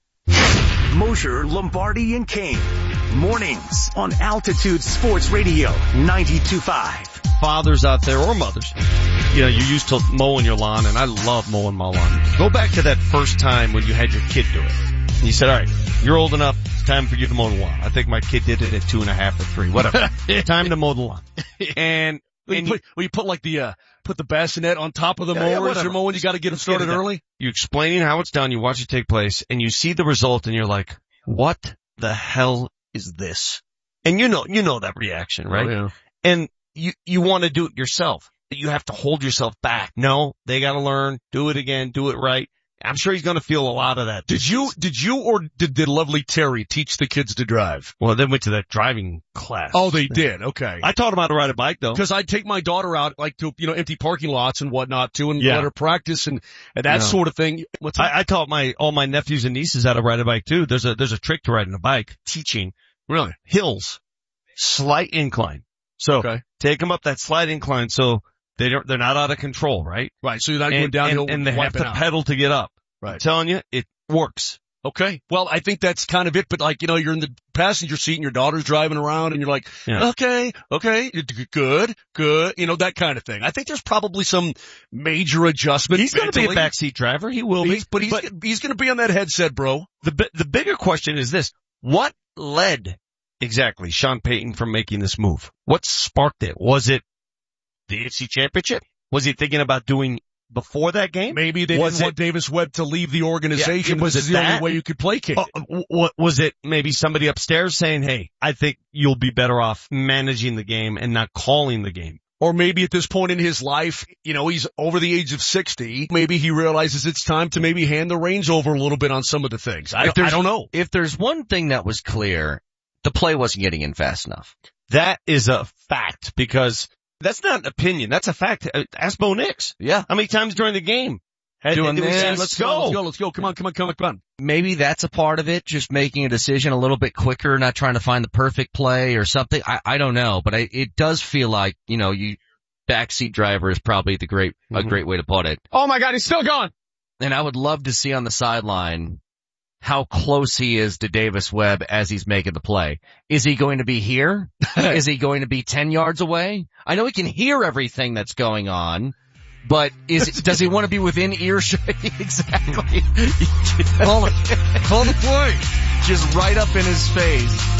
Mosher, Lombardi, and Kane. Mornings on Altitude Sports Radio ninety-two point five. Fathers out there or mothers, you know, you're used to mowing your lawn, and I love mowing my lawn. Go back to that first time when you had your kid do it. And you said, all right, you're old enough, it's time for you to mow the lawn. I think my kid did it at two and a half or three, whatever. Time to mow the lawn. And, Well, and you, put, well, you put like the, uh, put the bassinet on top of the Yeah, mower yeah, as whatever. you're mowing. You got to get them started early. You explaining how it's done, you watch it take place, and you see the result, and you're like, what the hell is this? And you know, you know that reaction, right? Oh, yeah. And you, you want to do it yourself. You have to hold yourself back. No, they got to learn, do it again, do it right. I'm sure he's going to feel a lot of that. Did you, did you or did, did lovely Terry teach the kids to drive? Well, they went to that driving class. Oh, they did. Okay. I taught them how to ride a bike though. Cause I'd take my daughter out like to, you know, empty parking lots and whatnot too and Yeah. let her practice and, and that No. sort of thing. What's that? I, I taught my, all my nephews and nieces how to ride a bike too. There's a, there's a trick to riding a bike, teaching. Really? Hills. Slight incline. So, Okay. take them up that slight incline so they don't, they're not out of control, right? Right. So you're not And, going downhill and, and they have wiping to out. pedal to get up. I'm Right. telling you, it works. Okay. Well, I think that's kind of it, but like, you know, you're in the passenger seat and your daughter's driving around and you're like, Yeah. okay, okay, you're d- good, good, you know, that kind of thing. I think there's probably some major adjustment. He's going to be a mentally. backseat driver. He will be. He's, but he's, he's going to be on that headset, bro. The bi- the bigger question is this: what led exactly Sean Payton from making this move? What sparked it? Was it the A F C Championship? Was he thinking about doing before that game? Maybe they was didn't want Davis Webb to leave the organization. Yeah, was this is it the that? only way you could placate it. Uh, w- w- was it maybe somebody upstairs saying, "Hey, I think you'll be better off managing the game and not calling the game"? Or maybe at this point in his life, you know, he's over the age of sixty. Maybe he realizes it's time to maybe hand the reins over a little bit on some of the things. I, If I there's- don't know. If there's one thing that was clear, the play wasn't getting in fast enough. That is a fact because that's not an opinion. That's a fact. Uh, Ask Bo Nix. Yeah. How many times during the game? Had, Doing it was- this. Let's go. Let's go. Let's go. Come on. Come on. Come on. Come on. Maybe that's a part of it, just making a decision a little bit quicker, not trying to find the perfect play or something. I, I don't know, but I, it does feel like, you know, you, backseat driver is probably the great, a Mm-hmm. great way to put it. Oh my God, he's still going. And I would love to see on the sideline how close he is to Davis Webb as he's making the play. Is he going to be here? Is he going to be ten yards away? I know he can hear everything that's going on, but is does he want to be within earshot? Exactly. Call it. Call the play. Just right up in his face.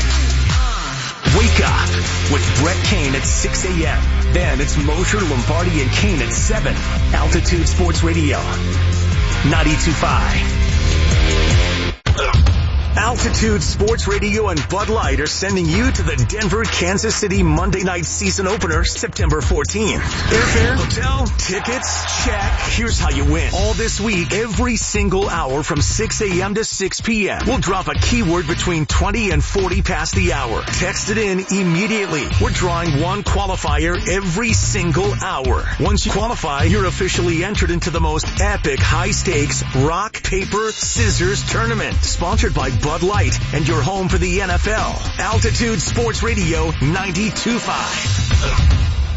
Wake up with Brett Kane at six a.m. Then it's Mosher, Lombardi, and Kane at seven. Altitude Sports Radio ninety-two point five. Altitude Sports Radio and Bud Light are sending you to the Denver, Kansas City Monday night season opener September fourteenth. Airfare, hotel, tickets, check. Here's how you win. All this week, every single hour from six a.m. to six p.m. We'll drop a keyword between twenty and forty past the hour. Text it in immediately. We're drawing one qualifier every single hour. Once you qualify, you're officially entered into the most epic high stakes rock, paper, scissors tournament. Sponsored by Bud Light and your home for the N F L. Altitude Sports Radio ninety-two point five.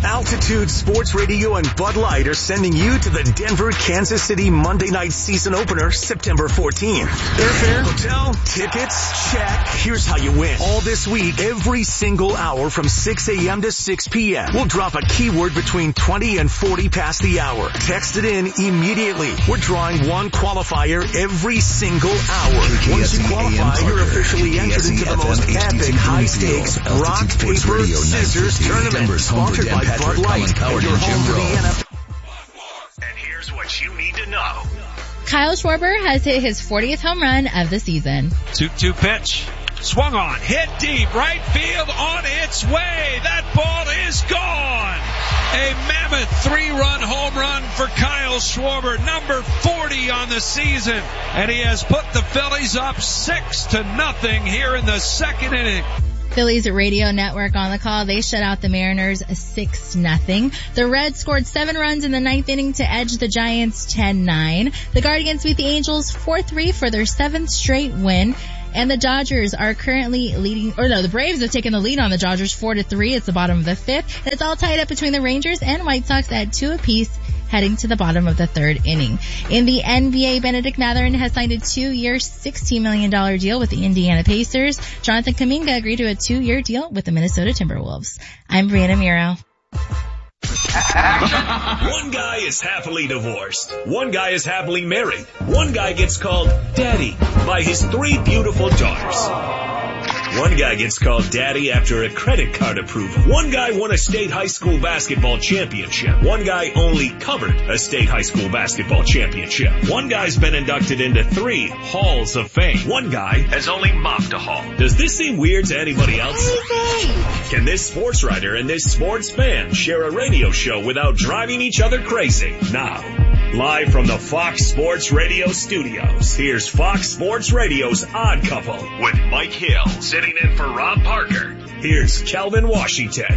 Altitude Sports Radio and Bud Light are sending you to the Denver, Kansas City Monday night season opener, September fourteenth. Airfare, hotel, tickets, check. Here's how you win. All this week, every single hour from six a.m. to six p.m. We'll drop a keyword between twenty and forty past the hour. Text it in immediately. We're drawing one qualifier every single hour. Once you qualify, you're officially entered into the most epic, high-stakes, rock, paper, scissors tournament sponsored by Bud Light and your home to the N F L. And here's what you need to know. Kyle Schwarber has hit his fortieth home run of the season. two two pitch. Swung on, hit deep, right field on its way. That ball is gone. A mammoth three-run home run for Kyle Schwarber, number forty on the season. And he has put the Phillies up six to nothing here in the second inning. Phillies radio network on the call. They shut out the Mariners six nothing. The Reds scored seven runs in the ninth inning to edge the Giants ten nine. The Guardians beat the Angels four three for their seventh straight win. And the Dodgers are currently leading, or no, the Braves have taken the lead on the Dodgers four to three. It's the bottom of the fifth. It's all tied up between the Rangers and White Sox at two apiece, heading to the bottom of the third inning. In the N B A, Benedict Mathurin has signed a two-year, sixteen million dollars deal with the Indiana Pacers. Jonathan Kuminga agreed to a two-year deal with the Minnesota Timberwolves. I'm Brianna Miro. One guy is happily divorced. One guy is happily married. One guy gets called daddy by his three beautiful daughters. One guy gets called daddy after a credit card approval. One guy won a state high school basketball championship. One guy only covered a state high school basketball championship. One guy's been inducted into three halls of fame. One guy has only mopped a hall. Does this seem weird to anybody else? Can this sports writer and this sports fan share a radio show without driving each other crazy? Now, live from the Fox Sports Radio studios, here's Fox Sports Radio's Odd Couple with Mike Hill sitting in for Rob Parker. Here's Kelvin Washington.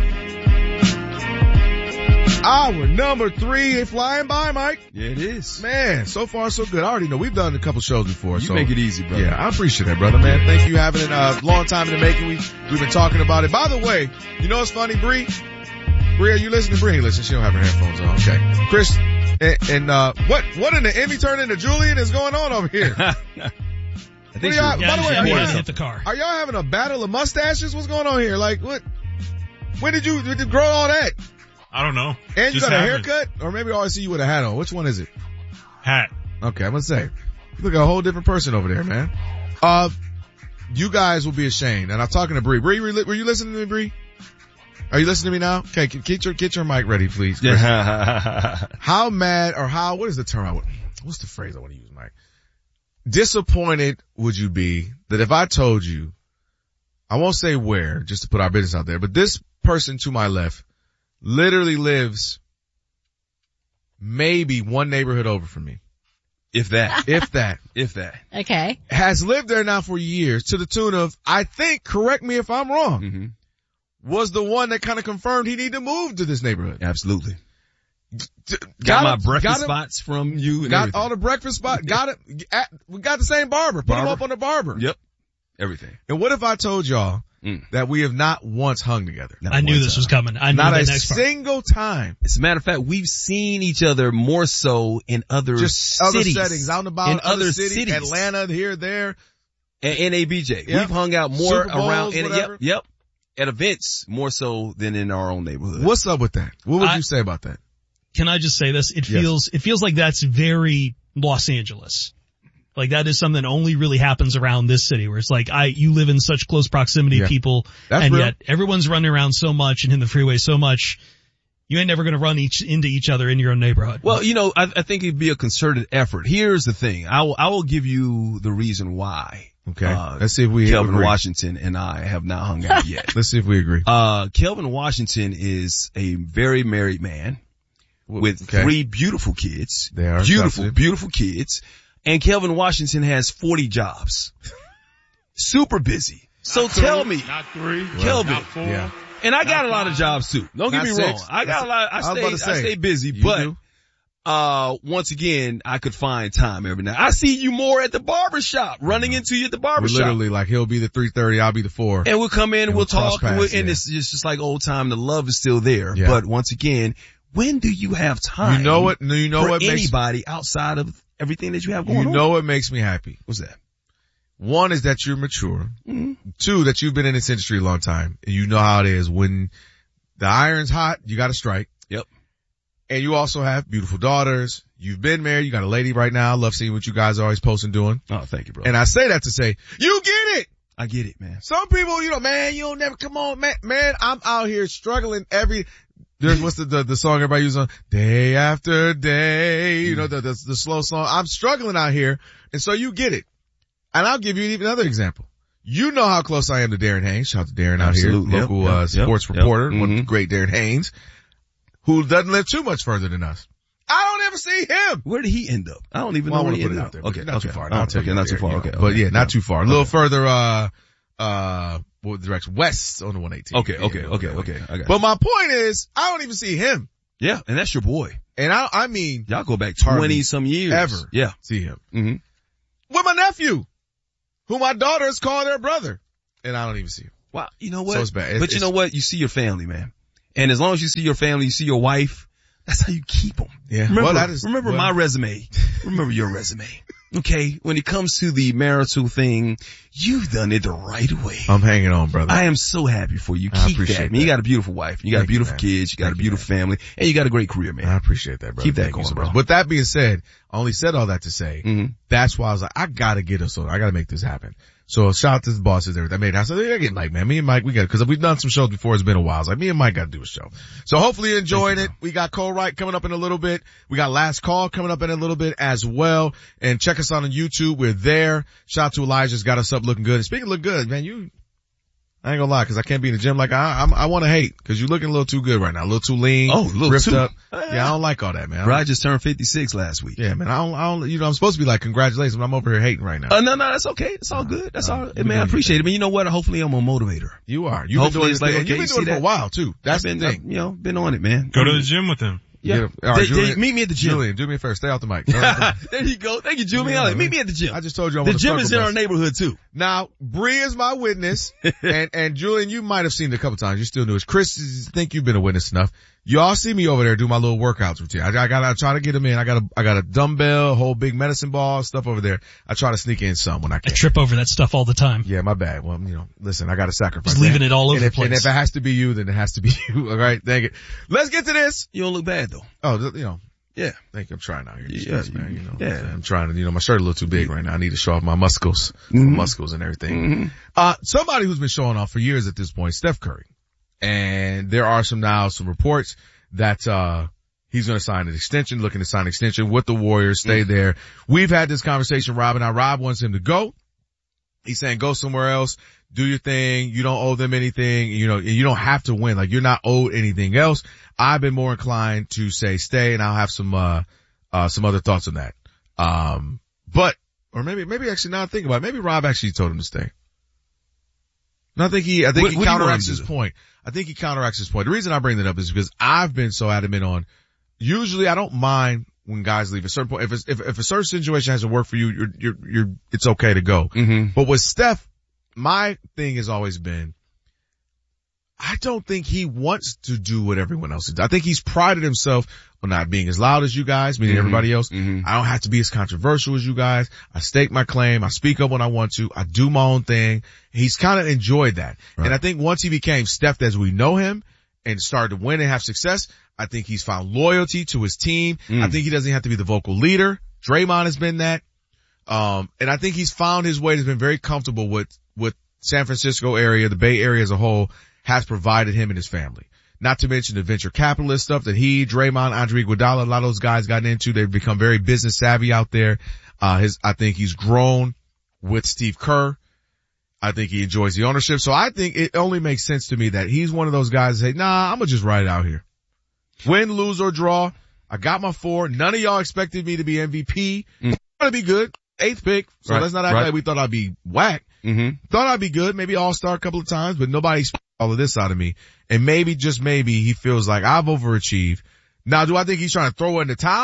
Hour number three, it's flying by, Mike. Yeah, it is. Man, so far so good. I already know we've done a couple shows before. You so make it easy, brother. Yeah, I appreciate that, brother, man. Thank you having it a long time in the making. We, we've been talking about it. By the way, you know what's funny, Bree? Bree, are you listening? Bree, listen, she don't have her headphones on. Okay. Chris, and, and uh, what, what in the Emmy turned into Julian is going on over here? I think y'all, by the way, are y'all, hit the car. Are y'all having a battle of mustaches? What's going on here? Like, what? When did you, did you grow all that? I don't know. And you Just got a happened. haircut? Or maybe I always see you with a hat on. Which one is it? Hat. Okay, I'm gonna say. You look like a whole different person over there, man. Uh, you guys will be ashamed. And I'm talking to Bree. Bree, were you listening to me, Bree? Are you listening to me now? Okay, get your, get your mic ready, please. How mad or how, what is the term I would, what's the phrase I want to use, Mike? Disappointed would you be that if I told you, I won't say where, just to put our business out there, but this person to my left literally lives maybe one neighborhood over from me. If that. If that. If that. Okay. Has lived there now for years to the tune of, I think, correct me if I'm wrong, Mm-hmm. was the one that kind of confirmed he needed to move to this neighborhood. Absolutely. Got, Got my him, breakfast got him, spots from you and got everything. all the breakfast spots. Got it. At, we got the same barber. Put Barber. him up on the barber. Yep. Everything. And what if I told y'all mm. that we have not once hung together? I knew this time. was coming. I knew not that a next part. single time. As a matter of fact, we've seen each other more so in other Just cities. other settings, out and about, in other, other cities, cities. Atlanta, here, there. And N A B J. Yep. We've hung out more Super Bowls, around, in, whatever. yep, yep, at events more so than in our own neighborhood. What's up with that? What would I, you say about that? Can I just say this? It Yes. feels, it feels like that's very Los Angeles. Like that is something that only really happens around this city where it's like, I, you live in such close proximity Yeah. to people That's and real. yet everyone's running around so much and in the freeway so much. You ain't never going to run each into each other in your own neighborhood. Well, you know, I, I think it'd be a concerted effort. Here's the thing. I will, I will give you the reason why. Okay. Uh, Let's see if we Kelvin agree. Washington and I have not hung out yet. Let's see if we agree. Uh, Kelvin Washington is a very married man with Okay. three beautiful kids. They are beautiful, attractive. beautiful kids. And Kelvin Washington has forty jobs. Super busy. So Not tell three, me, not three, Kelvin, not four. Yeah. and I got Not a lot of five. jobs too. Don't get Not me six. wrong. I got a lot. I I was stay, about to I say, stay busy, you but do. uh, once again, I could find time every night. I see you more at the barbershop, running into you at the barbershop. We're literally like, he'll be the three thirty, I'll be the four. And we'll come in and, and we'll, we'll talk, pass, we'll, and yeah. it's, it's just like old time. The love is still there. Yeah. But once again, when do you have time? You know what, you know for what makes, anybody outside of everything that you have going you on? You know what makes me happy? What's that? One is that you're mature. Mm-hmm. Two, that you've been in this industry a long time. And you know how it is. When the iron's hot, you gotta strike. Yep. And you also have beautiful daughters. You've been married. You got a lady right now. I love seeing what you guys are always posting doing. Oh, thank you, bro. And I say that to say, you get it. I get it, man. Some people, you know, man, you don't never, come on, man, man, I'm out here struggling every, there's, what's the, the, the song everybody uses on? Day after day, you know, the, the, the slow song. I'm struggling out here. And so you get it. And I'll give you even another example. You know how close I am to Darren Haynes. Shout out to Darren Absolutely. out here, local, yep, uh, yep, sports yep, reporter, yep. one Mm-hmm. of the great Darren Haynes, who doesn't live too much further than us. I don't ever see him. Where did he end up? I don't even well, know I where he put ended it out up. there. Okay, not okay. too far. Oh, I'll tell okay, you not there, too far. you know. Okay, but okay. yeah, not yeah. too far. A okay. little further, uh, uh, what direction? West on the one eighteen. Okay, okay, yeah, okay, okay. I got but my point is, I don't even see him. Yeah, and that's your boy. And I, I mean, y'all go back twenty some years. Ever. Yeah. See him. Mm-hmm. With my nephew, who my daughters call their brother. And I don't even see him. Wow. You know what? So it's bad. It's, but you it's, know what? You see your family, man. And as long as you see your family, you see your wife, that's how you keep them. Yeah. Remember, well, that is, remember well, my resume. Remember your resume. Okay. When it comes to the marital thing, you've done it the right way. I'm hanging on, brother. I am so happy for you. I Keep that. that. Man, you got a beautiful wife. You got Thank beautiful you, kids. You got Thank a beautiful you, family. And you got a great career, man. I appreciate that, brother. Keep that Thank going, so bro. With that being said, I only said all that to say, mm-hmm. that's why I was like, I gotta get us on. I gotta make this happen. So shout out to the bosses there that made it. I said, they're getting like, man, me and Mike, we got, cause we've done some shows before. It's been a while. It's like, me and Mike gotta do a show. So hopefully you're enjoying it. We got Cole Wright coming up in a little bit. We got Last Call coming up in a little bit as well. And check us out on YouTube. We're there. Shout out to Elijah's got us up looking good. And speaking of look good, man, you, I ain't gonna lie, cause I can't be in the gym like I, I'm, I wanna hate, cause you're looking a little too good right now. A little too lean. Oh, a little ripped too. up. Yeah, I don't like all that, man. Bro, I just turned fifty-six last week. Yeah, man. I don't, I don't, you know, I'm supposed to be like, congratulations, but I'm over here hating right now. Uh, no, no, that's okay. It's all good. That's all. Hey, man, I appreciate it. But you know what? Hopefully I'm a motivator. You are. You've been doing this, like, okay, you've been doing it for that? a while too. That's been, the thing. Uh, you know, been on it, man. Go to the gym with him. Yeah. All right, they, Julian, they, meet me at the gym. Julian, do me a favor. Stay out the mic. There you go. Thank you, Julian. Yeah, meet me at the gym. I just told you I the want gym is in our neighborhood too. Now, Bree is my witness, and and Julian, you might have seen it a couple times. You still new. Chris, I think you've been a witness enough. Y'all see me over there do my little workouts routine. I, I gotta try to get them in. I got a I got a dumbbell, a whole big medicine ball, stuff over there. I try to sneak in some when I can. I trip over that stuff all the time. Yeah, my bad. Well, you know, listen, I gotta sacrifice. Just leaving it all over and the if, place. And if it has to be you, then it has to be you. All right, thank it. Let's get to this. You don't look bad though. Oh, you know. Yeah. Thank you. I'm trying out here. Yeah, Yes, man. You know, yeah. I'm trying to, you know, my shirt a little too big right now. I need to show off my muscles, mm-hmm. my muscles and everything. Mm-hmm. Uh, somebody who's been showing off for years at this point, Steph Curry. And there are some now, some reports that, uh, he's going to sign an extension, looking to sign an extension with the Warriors, stay mm-hmm. there. We've had this conversation, Rob and I. Rob wants him to go. He's saying go somewhere else, do your thing. You don't owe them anything. You know, you don't have to win. Like you're not owed anything else. I've been more inclined to say stay, and I'll have some, uh, uh, some other thoughts on that. Um, but, or maybe, maybe actually now I think about it, maybe Rob actually told him to stay. And I think he, I think what, he what counteracts his point. I think he counteracts his point. The reason I bring that up is because I've been so adamant on, usually I don't mind when guys leave a certain point. If it's, if, if a certain situation hasn't worked for you, you're, you're, you're, it's okay to go. Mm-hmm. But with Steph, my thing has always been, I don't think he wants to do what everyone else does. I think he's prided himself on not being as loud as you guys, meaning mm-hmm. everybody else. Mm-hmm. I don't have to be as controversial as you guys. I stake my claim. I speak up when I want to. I do my own thing. He's kind of enjoyed that. Right. And I think once he became Steph as we know him and started to win and have success, I think he's found loyalty to his team. Mm. I think he doesn't have to be the vocal leader. Draymond has been that. Um, and I think he's found his way. He's been very comfortable with, with San Francisco area, the Bay Area as a whole, has provided him and his family. Not to mention the venture capitalist stuff that he, Draymond, Andre Iguodala, a lot of those guys gotten into. They've become very business savvy out there. Uh, his, I think he's grown with Steve Kerr. I think he enjoys the ownership. So I think it only makes sense to me that he's one of those guys that say, nah, I'm gonna just ride it out here. Win, lose, or draw. I got my four. None of y'all expected me to be M V P. Mm. I'm gonna be good. Eighth pick. So right, let's not act right. like we thought I'd be whack. Mm-hmm. Thought I'd be good. Maybe all-star a couple of times, but nobody expected all of this out of me. And maybe, just maybe, he feels like I've overachieved. Now, do I think he's trying to throw in the towel?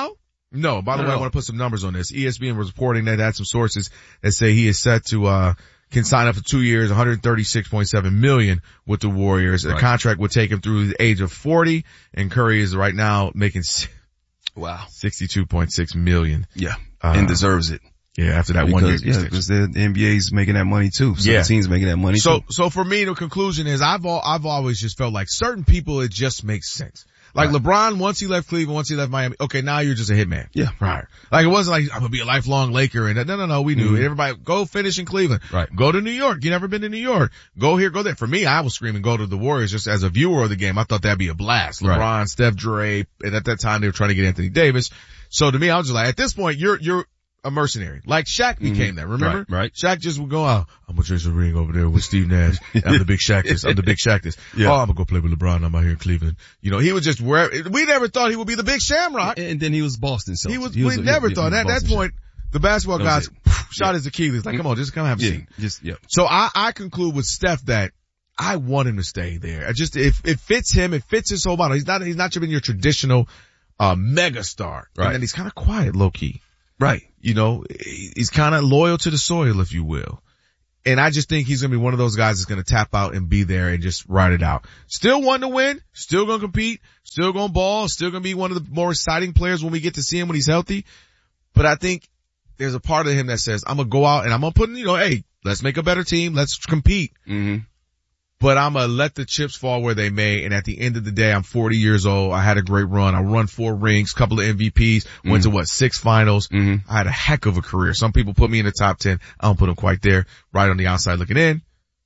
No, by the No, way, no. I want to put some numbers on this. E S P N was reporting that had some sources that say he is set to, uh, can sign up for two years, one hundred thirty-six point seven million with the Warriors. The Right. contract would take him through the age of forty, and Curry is right now making wow sixty-two point six million. Yeah, Uh, and deserves it. Yeah, after that because, one year. yeah, because the, the N B A's making that money too. So Yeah. the team's making that money So, too. so for me, the conclusion is I've all, I've always just felt like certain people, it just makes sense. Like Right. LeBron, once he left Cleveland, once he left Miami, okay, now you're just a hitman. Yeah. Right. Like it wasn't like, I'm gonna be a lifelong Laker and no, no, no, we knew. Mhm. Everybody, go finish in Cleveland. Right. Go to New York. You never been to New York. Go here, go there. For me, I was screaming go to the Warriors just as a viewer of the game. I thought that'd be a blast. LeBron, Right. Steph, Dre, and at that time they were trying to get Anthony Davis. So to me, I was just like, at this point, you're, you're, a mercenary. Like Shaq became Mhm. that, remember? Right, right. Shaq just would go out, I'm gonna chase a ring over there with Steve Nash. I'm the big Shaq this. I'm the big Shaq this. Yeah. Oh, I'm gonna go play with LeBron. I'm out here in Cleveland. You know, he was just where, we never thought he would be the big Shamrock. And then he was Boston. So He was, he we a- never he- thought he that. was At that Boston point, the basketball That was guys it. shot his Achilles. Like, come on, just come have a Yeah, seat. just, yeah. So I, I conclude with Steph that I want him to stay there. I just, if it fits him, it fits his whole body. He's not, he's not even your traditional, uh, mega star. Right. And then he's kind of quiet, low key. Right. You know, he's kind of loyal to the soil, if you will. And I just think he's going to be one of those guys that's going to tap out and be there and just ride it out. Still wanting to win, still going to compete, still going to ball, still going to be one of the more exciting players when we get to see him when he's healthy. But I think there's a part of him that says, I'm going to go out and I'm going to put in, you know, hey, let's make a better team. Let's compete. Mm-hmm. But I'm going to let the chips fall where they may. And at the end of the day, I'm forty years old. I had a great run. I run four rings, couple of M V Ps, went to what, six finals. Mm-hmm. I had a heck of a career. Some people put me in the top ten. I don't put them quite there. Right on the outside looking in.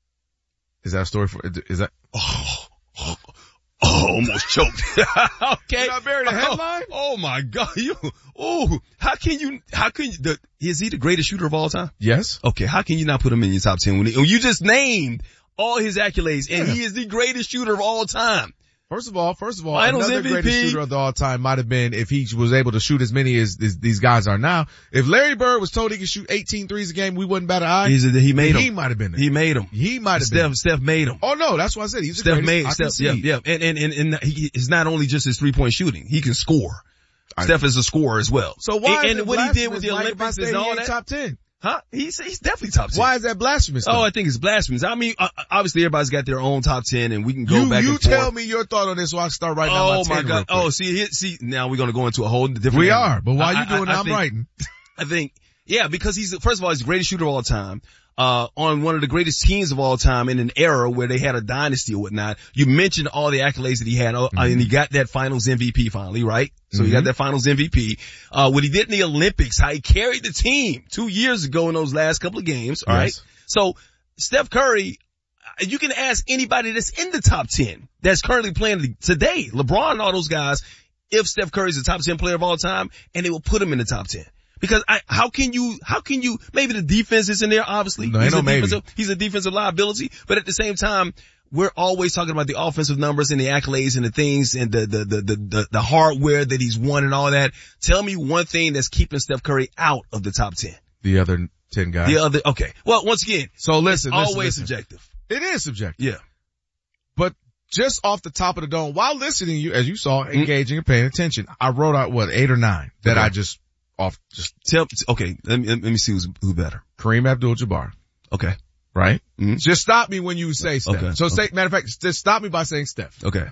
Is that a story for, is that? Oh, oh, oh almost choked. Okay. Did I bury the headline? Oh, oh my God. You, oh, how can you, how can you, the, is he the greatest shooter of all time? Yes. Okay. How can you not put him in your top ten when he, when you just named all his accolades and Yeah. he is the greatest shooter of all time? First of all, first of all, Finals another M V P. greatest shooter of all time might have been if he was able to shoot as many as, as these guys are now. If Larry Bird was told he could shoot eighteen threes a game, we wouldn't bat an eye. He's a, he made him. He might have been there. He made him. He might have Steph, been. Steph made him. Oh no, that's why I said he's the Steph greatest. made, I Steph, can yeah, see. yeah. And, and, and, and he is not only just his three point shooting, he can score. I- Steph is a scorer as well. So why and, is and it what he did with the blasphemous, Mike, if I Olympics say is he all ain't that. top ten? Huh? He's, he's definitely top ten. Why is that blasphemous? Oh, though? I think it's blasphemous. I mean, uh, obviously everybody's got their own top ten and we can go you, back you and forth. tell me your thought on this so I can start writing down Oh my my ten God. real quick. Oh, see, here, see, now we're going to go into a whole different. We area. are, but while I- you doing I- that, I I'm think- writing. I think, yeah, because he's, first of all, he's the greatest shooter of all time. Uh, on one of the greatest teams of all time in an era where they had a dynasty or whatnot. You mentioned all the accolades that he had, uh, Mm-hmm. and he got that finals M V P finally, right? So he got Mm-hmm. that finals M V P. Uh, what he did in the Olympics, how he carried the team two years ago in those last couple of games, all right? Yes. So Steph Curry, uh, you can ask anybody that's in the top ten that's currently playing today, LeBron and all those guys, if Steph Curry's the top ten player of all time, and they will put him in the top ten. Because I, how can you, how can you, maybe the defense is in there, obviously. No, ain't he's, no a maybe. defensive, he's a defensive liability, but at the same time, we're always talking about the offensive numbers and the accolades and the things and the, the, the, the, the, the hardware that he's won and all that. Tell me one thing that's keeping Steph Curry out of the top ten. The other ten guys. The other, okay. Well, once again, So listen, it's listen, always listen. subjective. It is subjective. Yeah. But just off the top of the dome, while listening to you, as you saw, engaging and paying attention, I wrote out what, eight or nine that Okay. I just off, just Tell, okay, let me, let me see who's, who better. Kareem Abdul-Jabbar, Okay. right? Mhm. Just stop me when you say Steph. Okay, So say, okay. matter of fact, just stop me by saying Steph. Okay.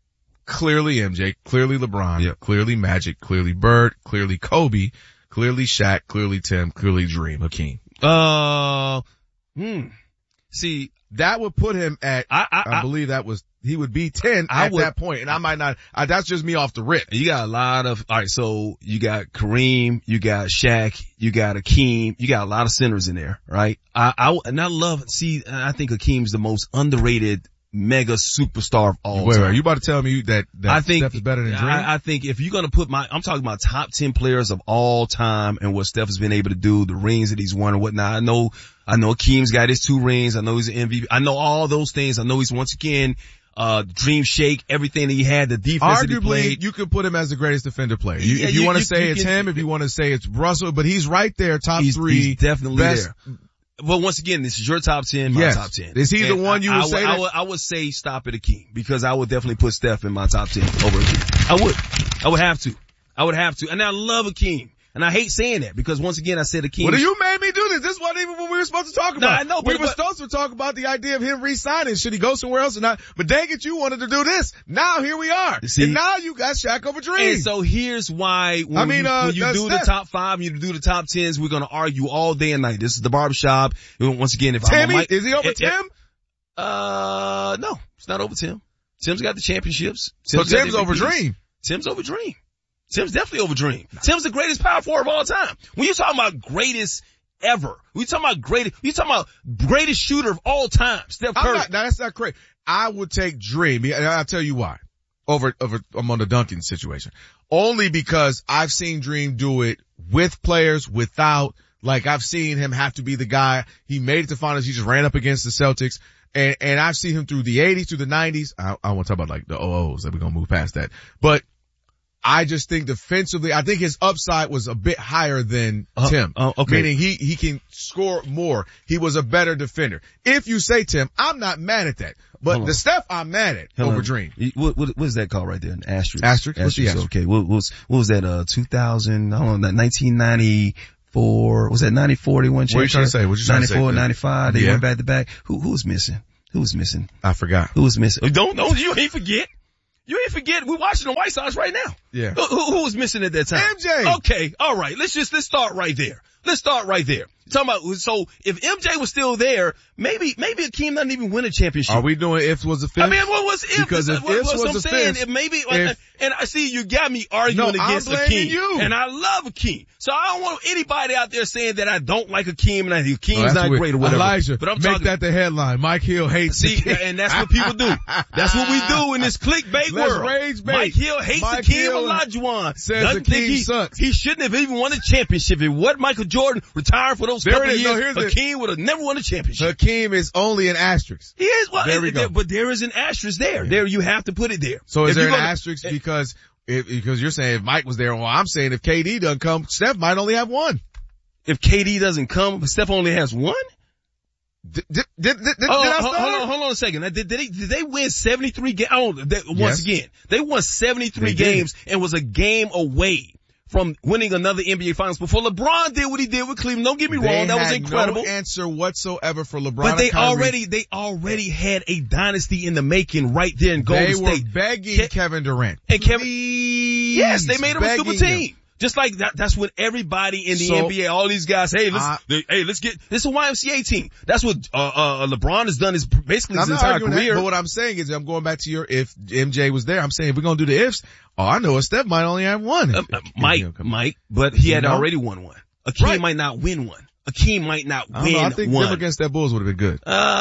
Clearly M J, clearly LeBron, Yep. clearly Magic, clearly Bird, clearly Kobe, clearly Shaq, clearly Tim, clearly Dream, Hakeem. Uh, hmm. See, That would put him at, I, I, I, I believe that was, he would be ten I at would- that point, and I might not, I, that's just me off the rip. you got a lot of, alright, so you got Kareem, you got Shaq, you got Hakeem, you got a lot of centers in there, right? I, I, and I love, see, I think Hakeem's the most underrated mega superstar of all Wait, time. wait, are you about to tell me that, that I think Steph is better than Dream? I, I think if you're gonna put my, I'm talking about top ten players of all time and what Steph has been able to do, the rings that he's won and whatnot. I know, I know Hakeem's got his two rings. I know he's an M V P. I know all those things. I know he's once again, uh, Dream Shake, everything that he had, the defense that he Arguably, played. you could put him as the greatest defender player. You, Yeah, if you, you- want to you- say you it's can- him, if you want to say it's Russell, but he's right there, top He's, three. he's definitely best. there. Well, once again, this is your top ten, my Yes. top ten. Is he the And one you I, would I say I that- would, I would say stop at Hakeem because I would definitely put Steph in my top ten over Hakeem. I would. I would have to. I would have to. And I love Akeem. And I hate saying that because once again, I said Akeem. Well, you made me do this. This wasn't even what we were supposed to talk about. No, I know, but, we were but, supposed to talk about the idea of him re-signing. Should he go somewhere else or not? But dang it, you wanted to do this. Now here we are. See, and now you got Shaq over Dream. And so here's why when I mean, you, uh, when you do Steph. the top five, you do the top tens, we're going to argue all day and night. This is the barbershop. Once again, if Timmy, I'm a, is he over it, Tim? Uh, no, it's not over Tim. Tim's got the championships. Tim's so Tim's got the over Dream. Tim's over Dream. Tim's definitely over Dream. Tim's the greatest power forward of all time. When you're talking about greatest ever, when you're talking about greatest, you're talking about greatest shooter of all time, Steph Curry. I'm not, that's not correct. I would take Dream, and I'll tell you why. Over, over, I'm on the Duncan situation. Only because I've seen Dream do it with players, without, like I've seen him have to be the guy. He made it to finals. He just ran up against the Celtics. And, and I've seen him through the eighties, through the nineties. I, I want to talk about like the O Os that we're going to move past that. But I just think defensively, I think his upside was a bit higher than uh, Tim. Uh, okay. Meaning he, he can score more. He was a better defender. If you say Tim, I'm not mad at that. But the Steph I'm mad at Hold over on. Dream. What, what, what is that called right there? An asterisk? Asterisk? What's the asterisk? Okay. What, what was, what was that, uh, two thousand, I don't know, nineteen ninety-four, was that ninety-four they won championship? What are you trying to say? What you trying to say? ninety-four, ninety-five, they yeah. went back to back. Who, who was missing? Who was missing? I forgot. Who was missing? Oh, don't, don't, you ain't forget. You ain't forget, we're watching the White Sox right now. Yeah. Who, who, who was missing at that time? M J. Okay, alright, let's just, let's start right there. Let's start right there. Talking about, so if M J was still there, maybe, maybe Akeem doesn't even win a championship. Are we doing ifs was a fifth? I mean, what was if? Because if what, ifs what, was I'm a saying, fifth, if maybe, if, and I see you got me arguing no, against I'm Akeem. you. And I love Akeem. So I don't want anybody out there saying that I don't like Akeem and that Akeem's oh, not weird. great or whatever. Elijah, but I'm make talking, that the headline. Mike Hill hates See, Akeem. and that's what people do. That's what we do in this clickbait Let's world. rage bait. Mike Hill hates Mike Akeem Hill Olajuwon. Says Doesn't Akeem think he, sucks. he shouldn't have even won a championship. If what Michael Jordan retired for those there couple it is. years, No, here's Akeem would have never won a championship. Hakeem is only an asterisk. He is. Well, there we go. But there is an asterisk there. There, you have to put it there. So is if there an gonna, asterisk because if, because you're saying if Mike was there? Well, I'm saying if K D doesn't come, Steph might only have one. If K D doesn't come, but Steph only has one? Did, did, did, did, oh, did I hold, hold on, hold on a second. Did, did, they, did they win seventy-three games? Oh, they, once yes. again, they won seventy-three they games did. and was a game away from winning another N B A Finals before LeBron did what he did with Cleveland. Don't get me they wrong, that had was incredible. No answer whatsoever for LeBron. But they and Kyrie. already, they already had a dynasty in the making right there in Golden they State. They were begging Ke- Kevin Durant. And Kevin, Please, yes, they made him a super team. Him. Just like that, that's what everybody in the so, N B A, all these guys, hey, let's, uh, they, hey, let's get, this is a Y M C A team. That's what, uh, uh, LeBron has done his, basically his I'm not entire arguing career. That, but what I'm saying is, I'm going back to your, if M J was there, I'm saying if we're going to do the ifs, oh, I know a Steph might only have one. Uh, uh, Mike, Mike, but he had you know? already won one. Akeem right. might not win one. Akeem might not I win know, I think one. them against that Bulls would have been good.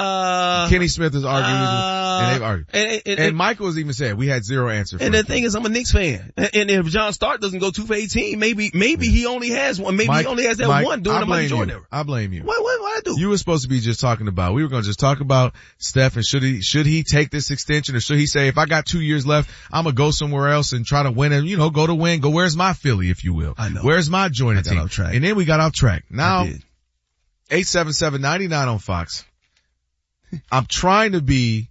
Uh, Kenny Smith is arguing, uh, and they've argued. And, and, and, and Michael has even said, we had zero answer for And it. the thing is, I'm a Knicks fan. And, and if John Stark doesn't go two for eighteen, maybe, maybe he only has one. Maybe Mike, he only has that Mike, one during I the Michael Jordan you. era. I blame you. What, what, what I do? You were supposed to be just talking about, we were going to just talk about Steph and should he, should he take this extension or should he say, if I got two years left, I'm going to go somewhere else and try to win and, you know, go to win, go, where's my Philly, if you will? I know. Where's my joint team? Off track. And then we got off track. Now, I did. eight seven seven, nine nine on Fox. I'm trying to be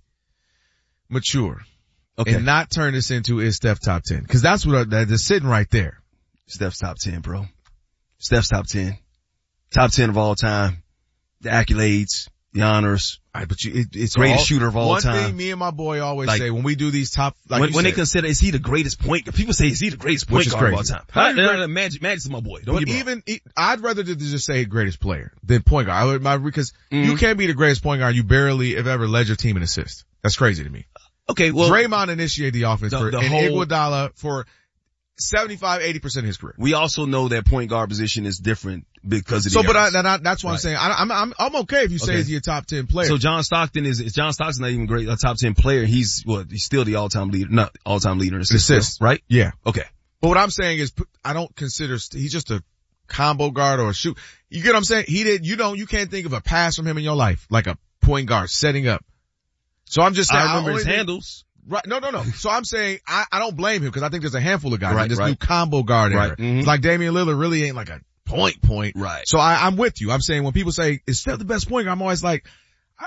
mature okay. and not turn this into is Steph top ten. Cause that's what I, that's sitting right there. Steph's top ten, bro. Steph's top ten. Top ten of all time. The accolades, the honors. All right, but you, it, it's greatest all, shooter of all one time. One thing me and my boy always like, say when we do these top, like when, you when said, they consider, is he the greatest point? People say, is he the greatest point guard of all time? How I, no, no, Magic, Magic's my boy. Don't but even, I'd rather just say greatest player than point guard. I would, my, because mm-hmm. you can't be the greatest point guard. You barely have ever led your team in assists. That's crazy to me. Okay, well. Draymond initiated the offense the, for, the and whole, Iguodala for seventy-five, eighty percent of his career. We also know that point guard position is different because of so, the but I, eras. that, that's what right. I'm saying. I, I'm, I'm, I'm okay if you say okay. he's your top ten player. So John Stockton is, John Stockton's not even great, a top ten player. He's, what, he's still the all-time leader, not all-time leader in assists, assists, right? Yeah. Okay. But what I'm saying is, I don't consider, he's just a combo guard or a shoot. You get what I'm saying? He did, you don't, you can't think of a pass from him in your life, like a point guard setting up. So I'm just saying. I remember I his think, handles. Right. No, no, no. So I'm saying I, I don't blame him because I think there's a handful of guys. Right, like this right. new combo guard era. Right. Mm-hmm. It's like Damian Lillard really ain't like a point point. Right. So I, I'm with you. I'm saying when people say, is Steph the best point guard? I'm always like, I,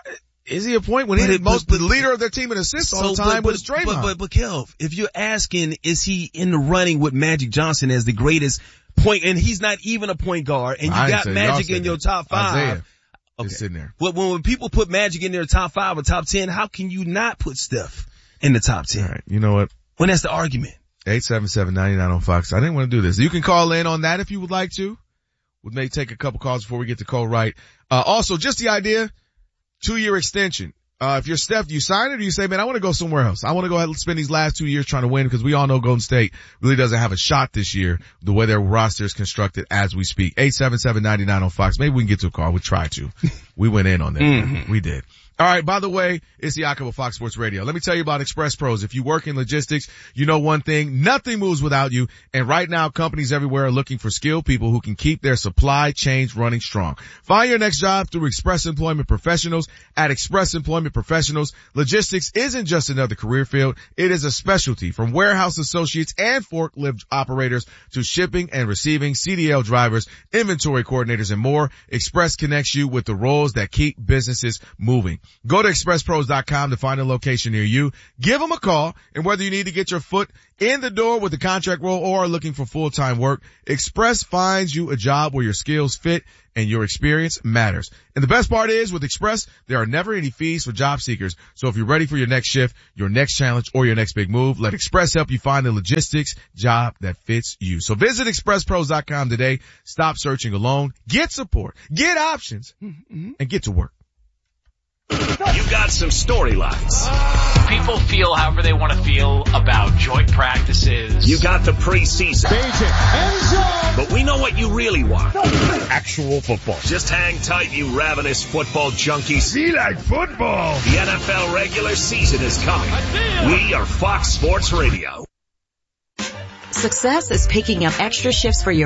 Is he a point when he's most the leader of their team in assists all the time? But, with Draymond. But, but, but, Kelv, if you're asking, is he in the running with Magic Johnson as the greatest point, and he's not even a point guard, and you I got Magic in your top five. Isaiah okay. is sitting there. Well, when people put Magic in their top five or top ten, how can you not put Steph in the top ten? All right, you know what? When that's the argument. eight seven seven, nine nine on Fox. I didn't want to do this. You can call in on that if you would like to. We may take a couple calls before we get to Cole Wright. Uh, also, just the idea, two-year extension. Uh, if you're Steph, do you sign it or do you say, man, I want to go somewhere else? I want to go ahead and spend these last two years trying to win because we all know Golden State really doesn't have a shot this year the way their roster is constructed as we speak. eight seven seven, nine nine on Fox. Maybe we can get to a call. We try to. We went in on that. Mm-hmm. We did. All right. By the way, it's the Jakob of Fox Sports Radio. Let me tell you about Express Pros. If you work in logistics, you know one thing, nothing moves without you. And right now, companies everywhere are looking for skilled people who can keep their supply chains running strong. Find your next job through Express Employment Professionals. At Express Employment Professionals, logistics isn't just another career field. It is a specialty, from warehouse associates and forklift operators to shipping and receiving, C D L drivers, inventory coordinators, and more. Express connects you with the roles that keep businesses moving. Go to express pros dot com to find a location near you. Give them a call, and whether you need to get your foot in the door with a contract role or are looking for full-time work, Express finds you a job where your skills fit and your experience matters. And the best part is, with Express, there are never any fees for job seekers. So if you're ready for your next shift, your next challenge, or your next big move, let Express help you find the logistics job that fits you. So visit express pros dot com today. Stop searching alone. Get support. Get options. And get to work. You got some storylines. People feel however they want to feel about joint practices. You got the preseason. But we know what you really want. Actual football. Just hang tight, you ravenous football junkies. We like football. The N F L regular season is coming. We are Fox Sports Radio. Success is picking up extra shifts for your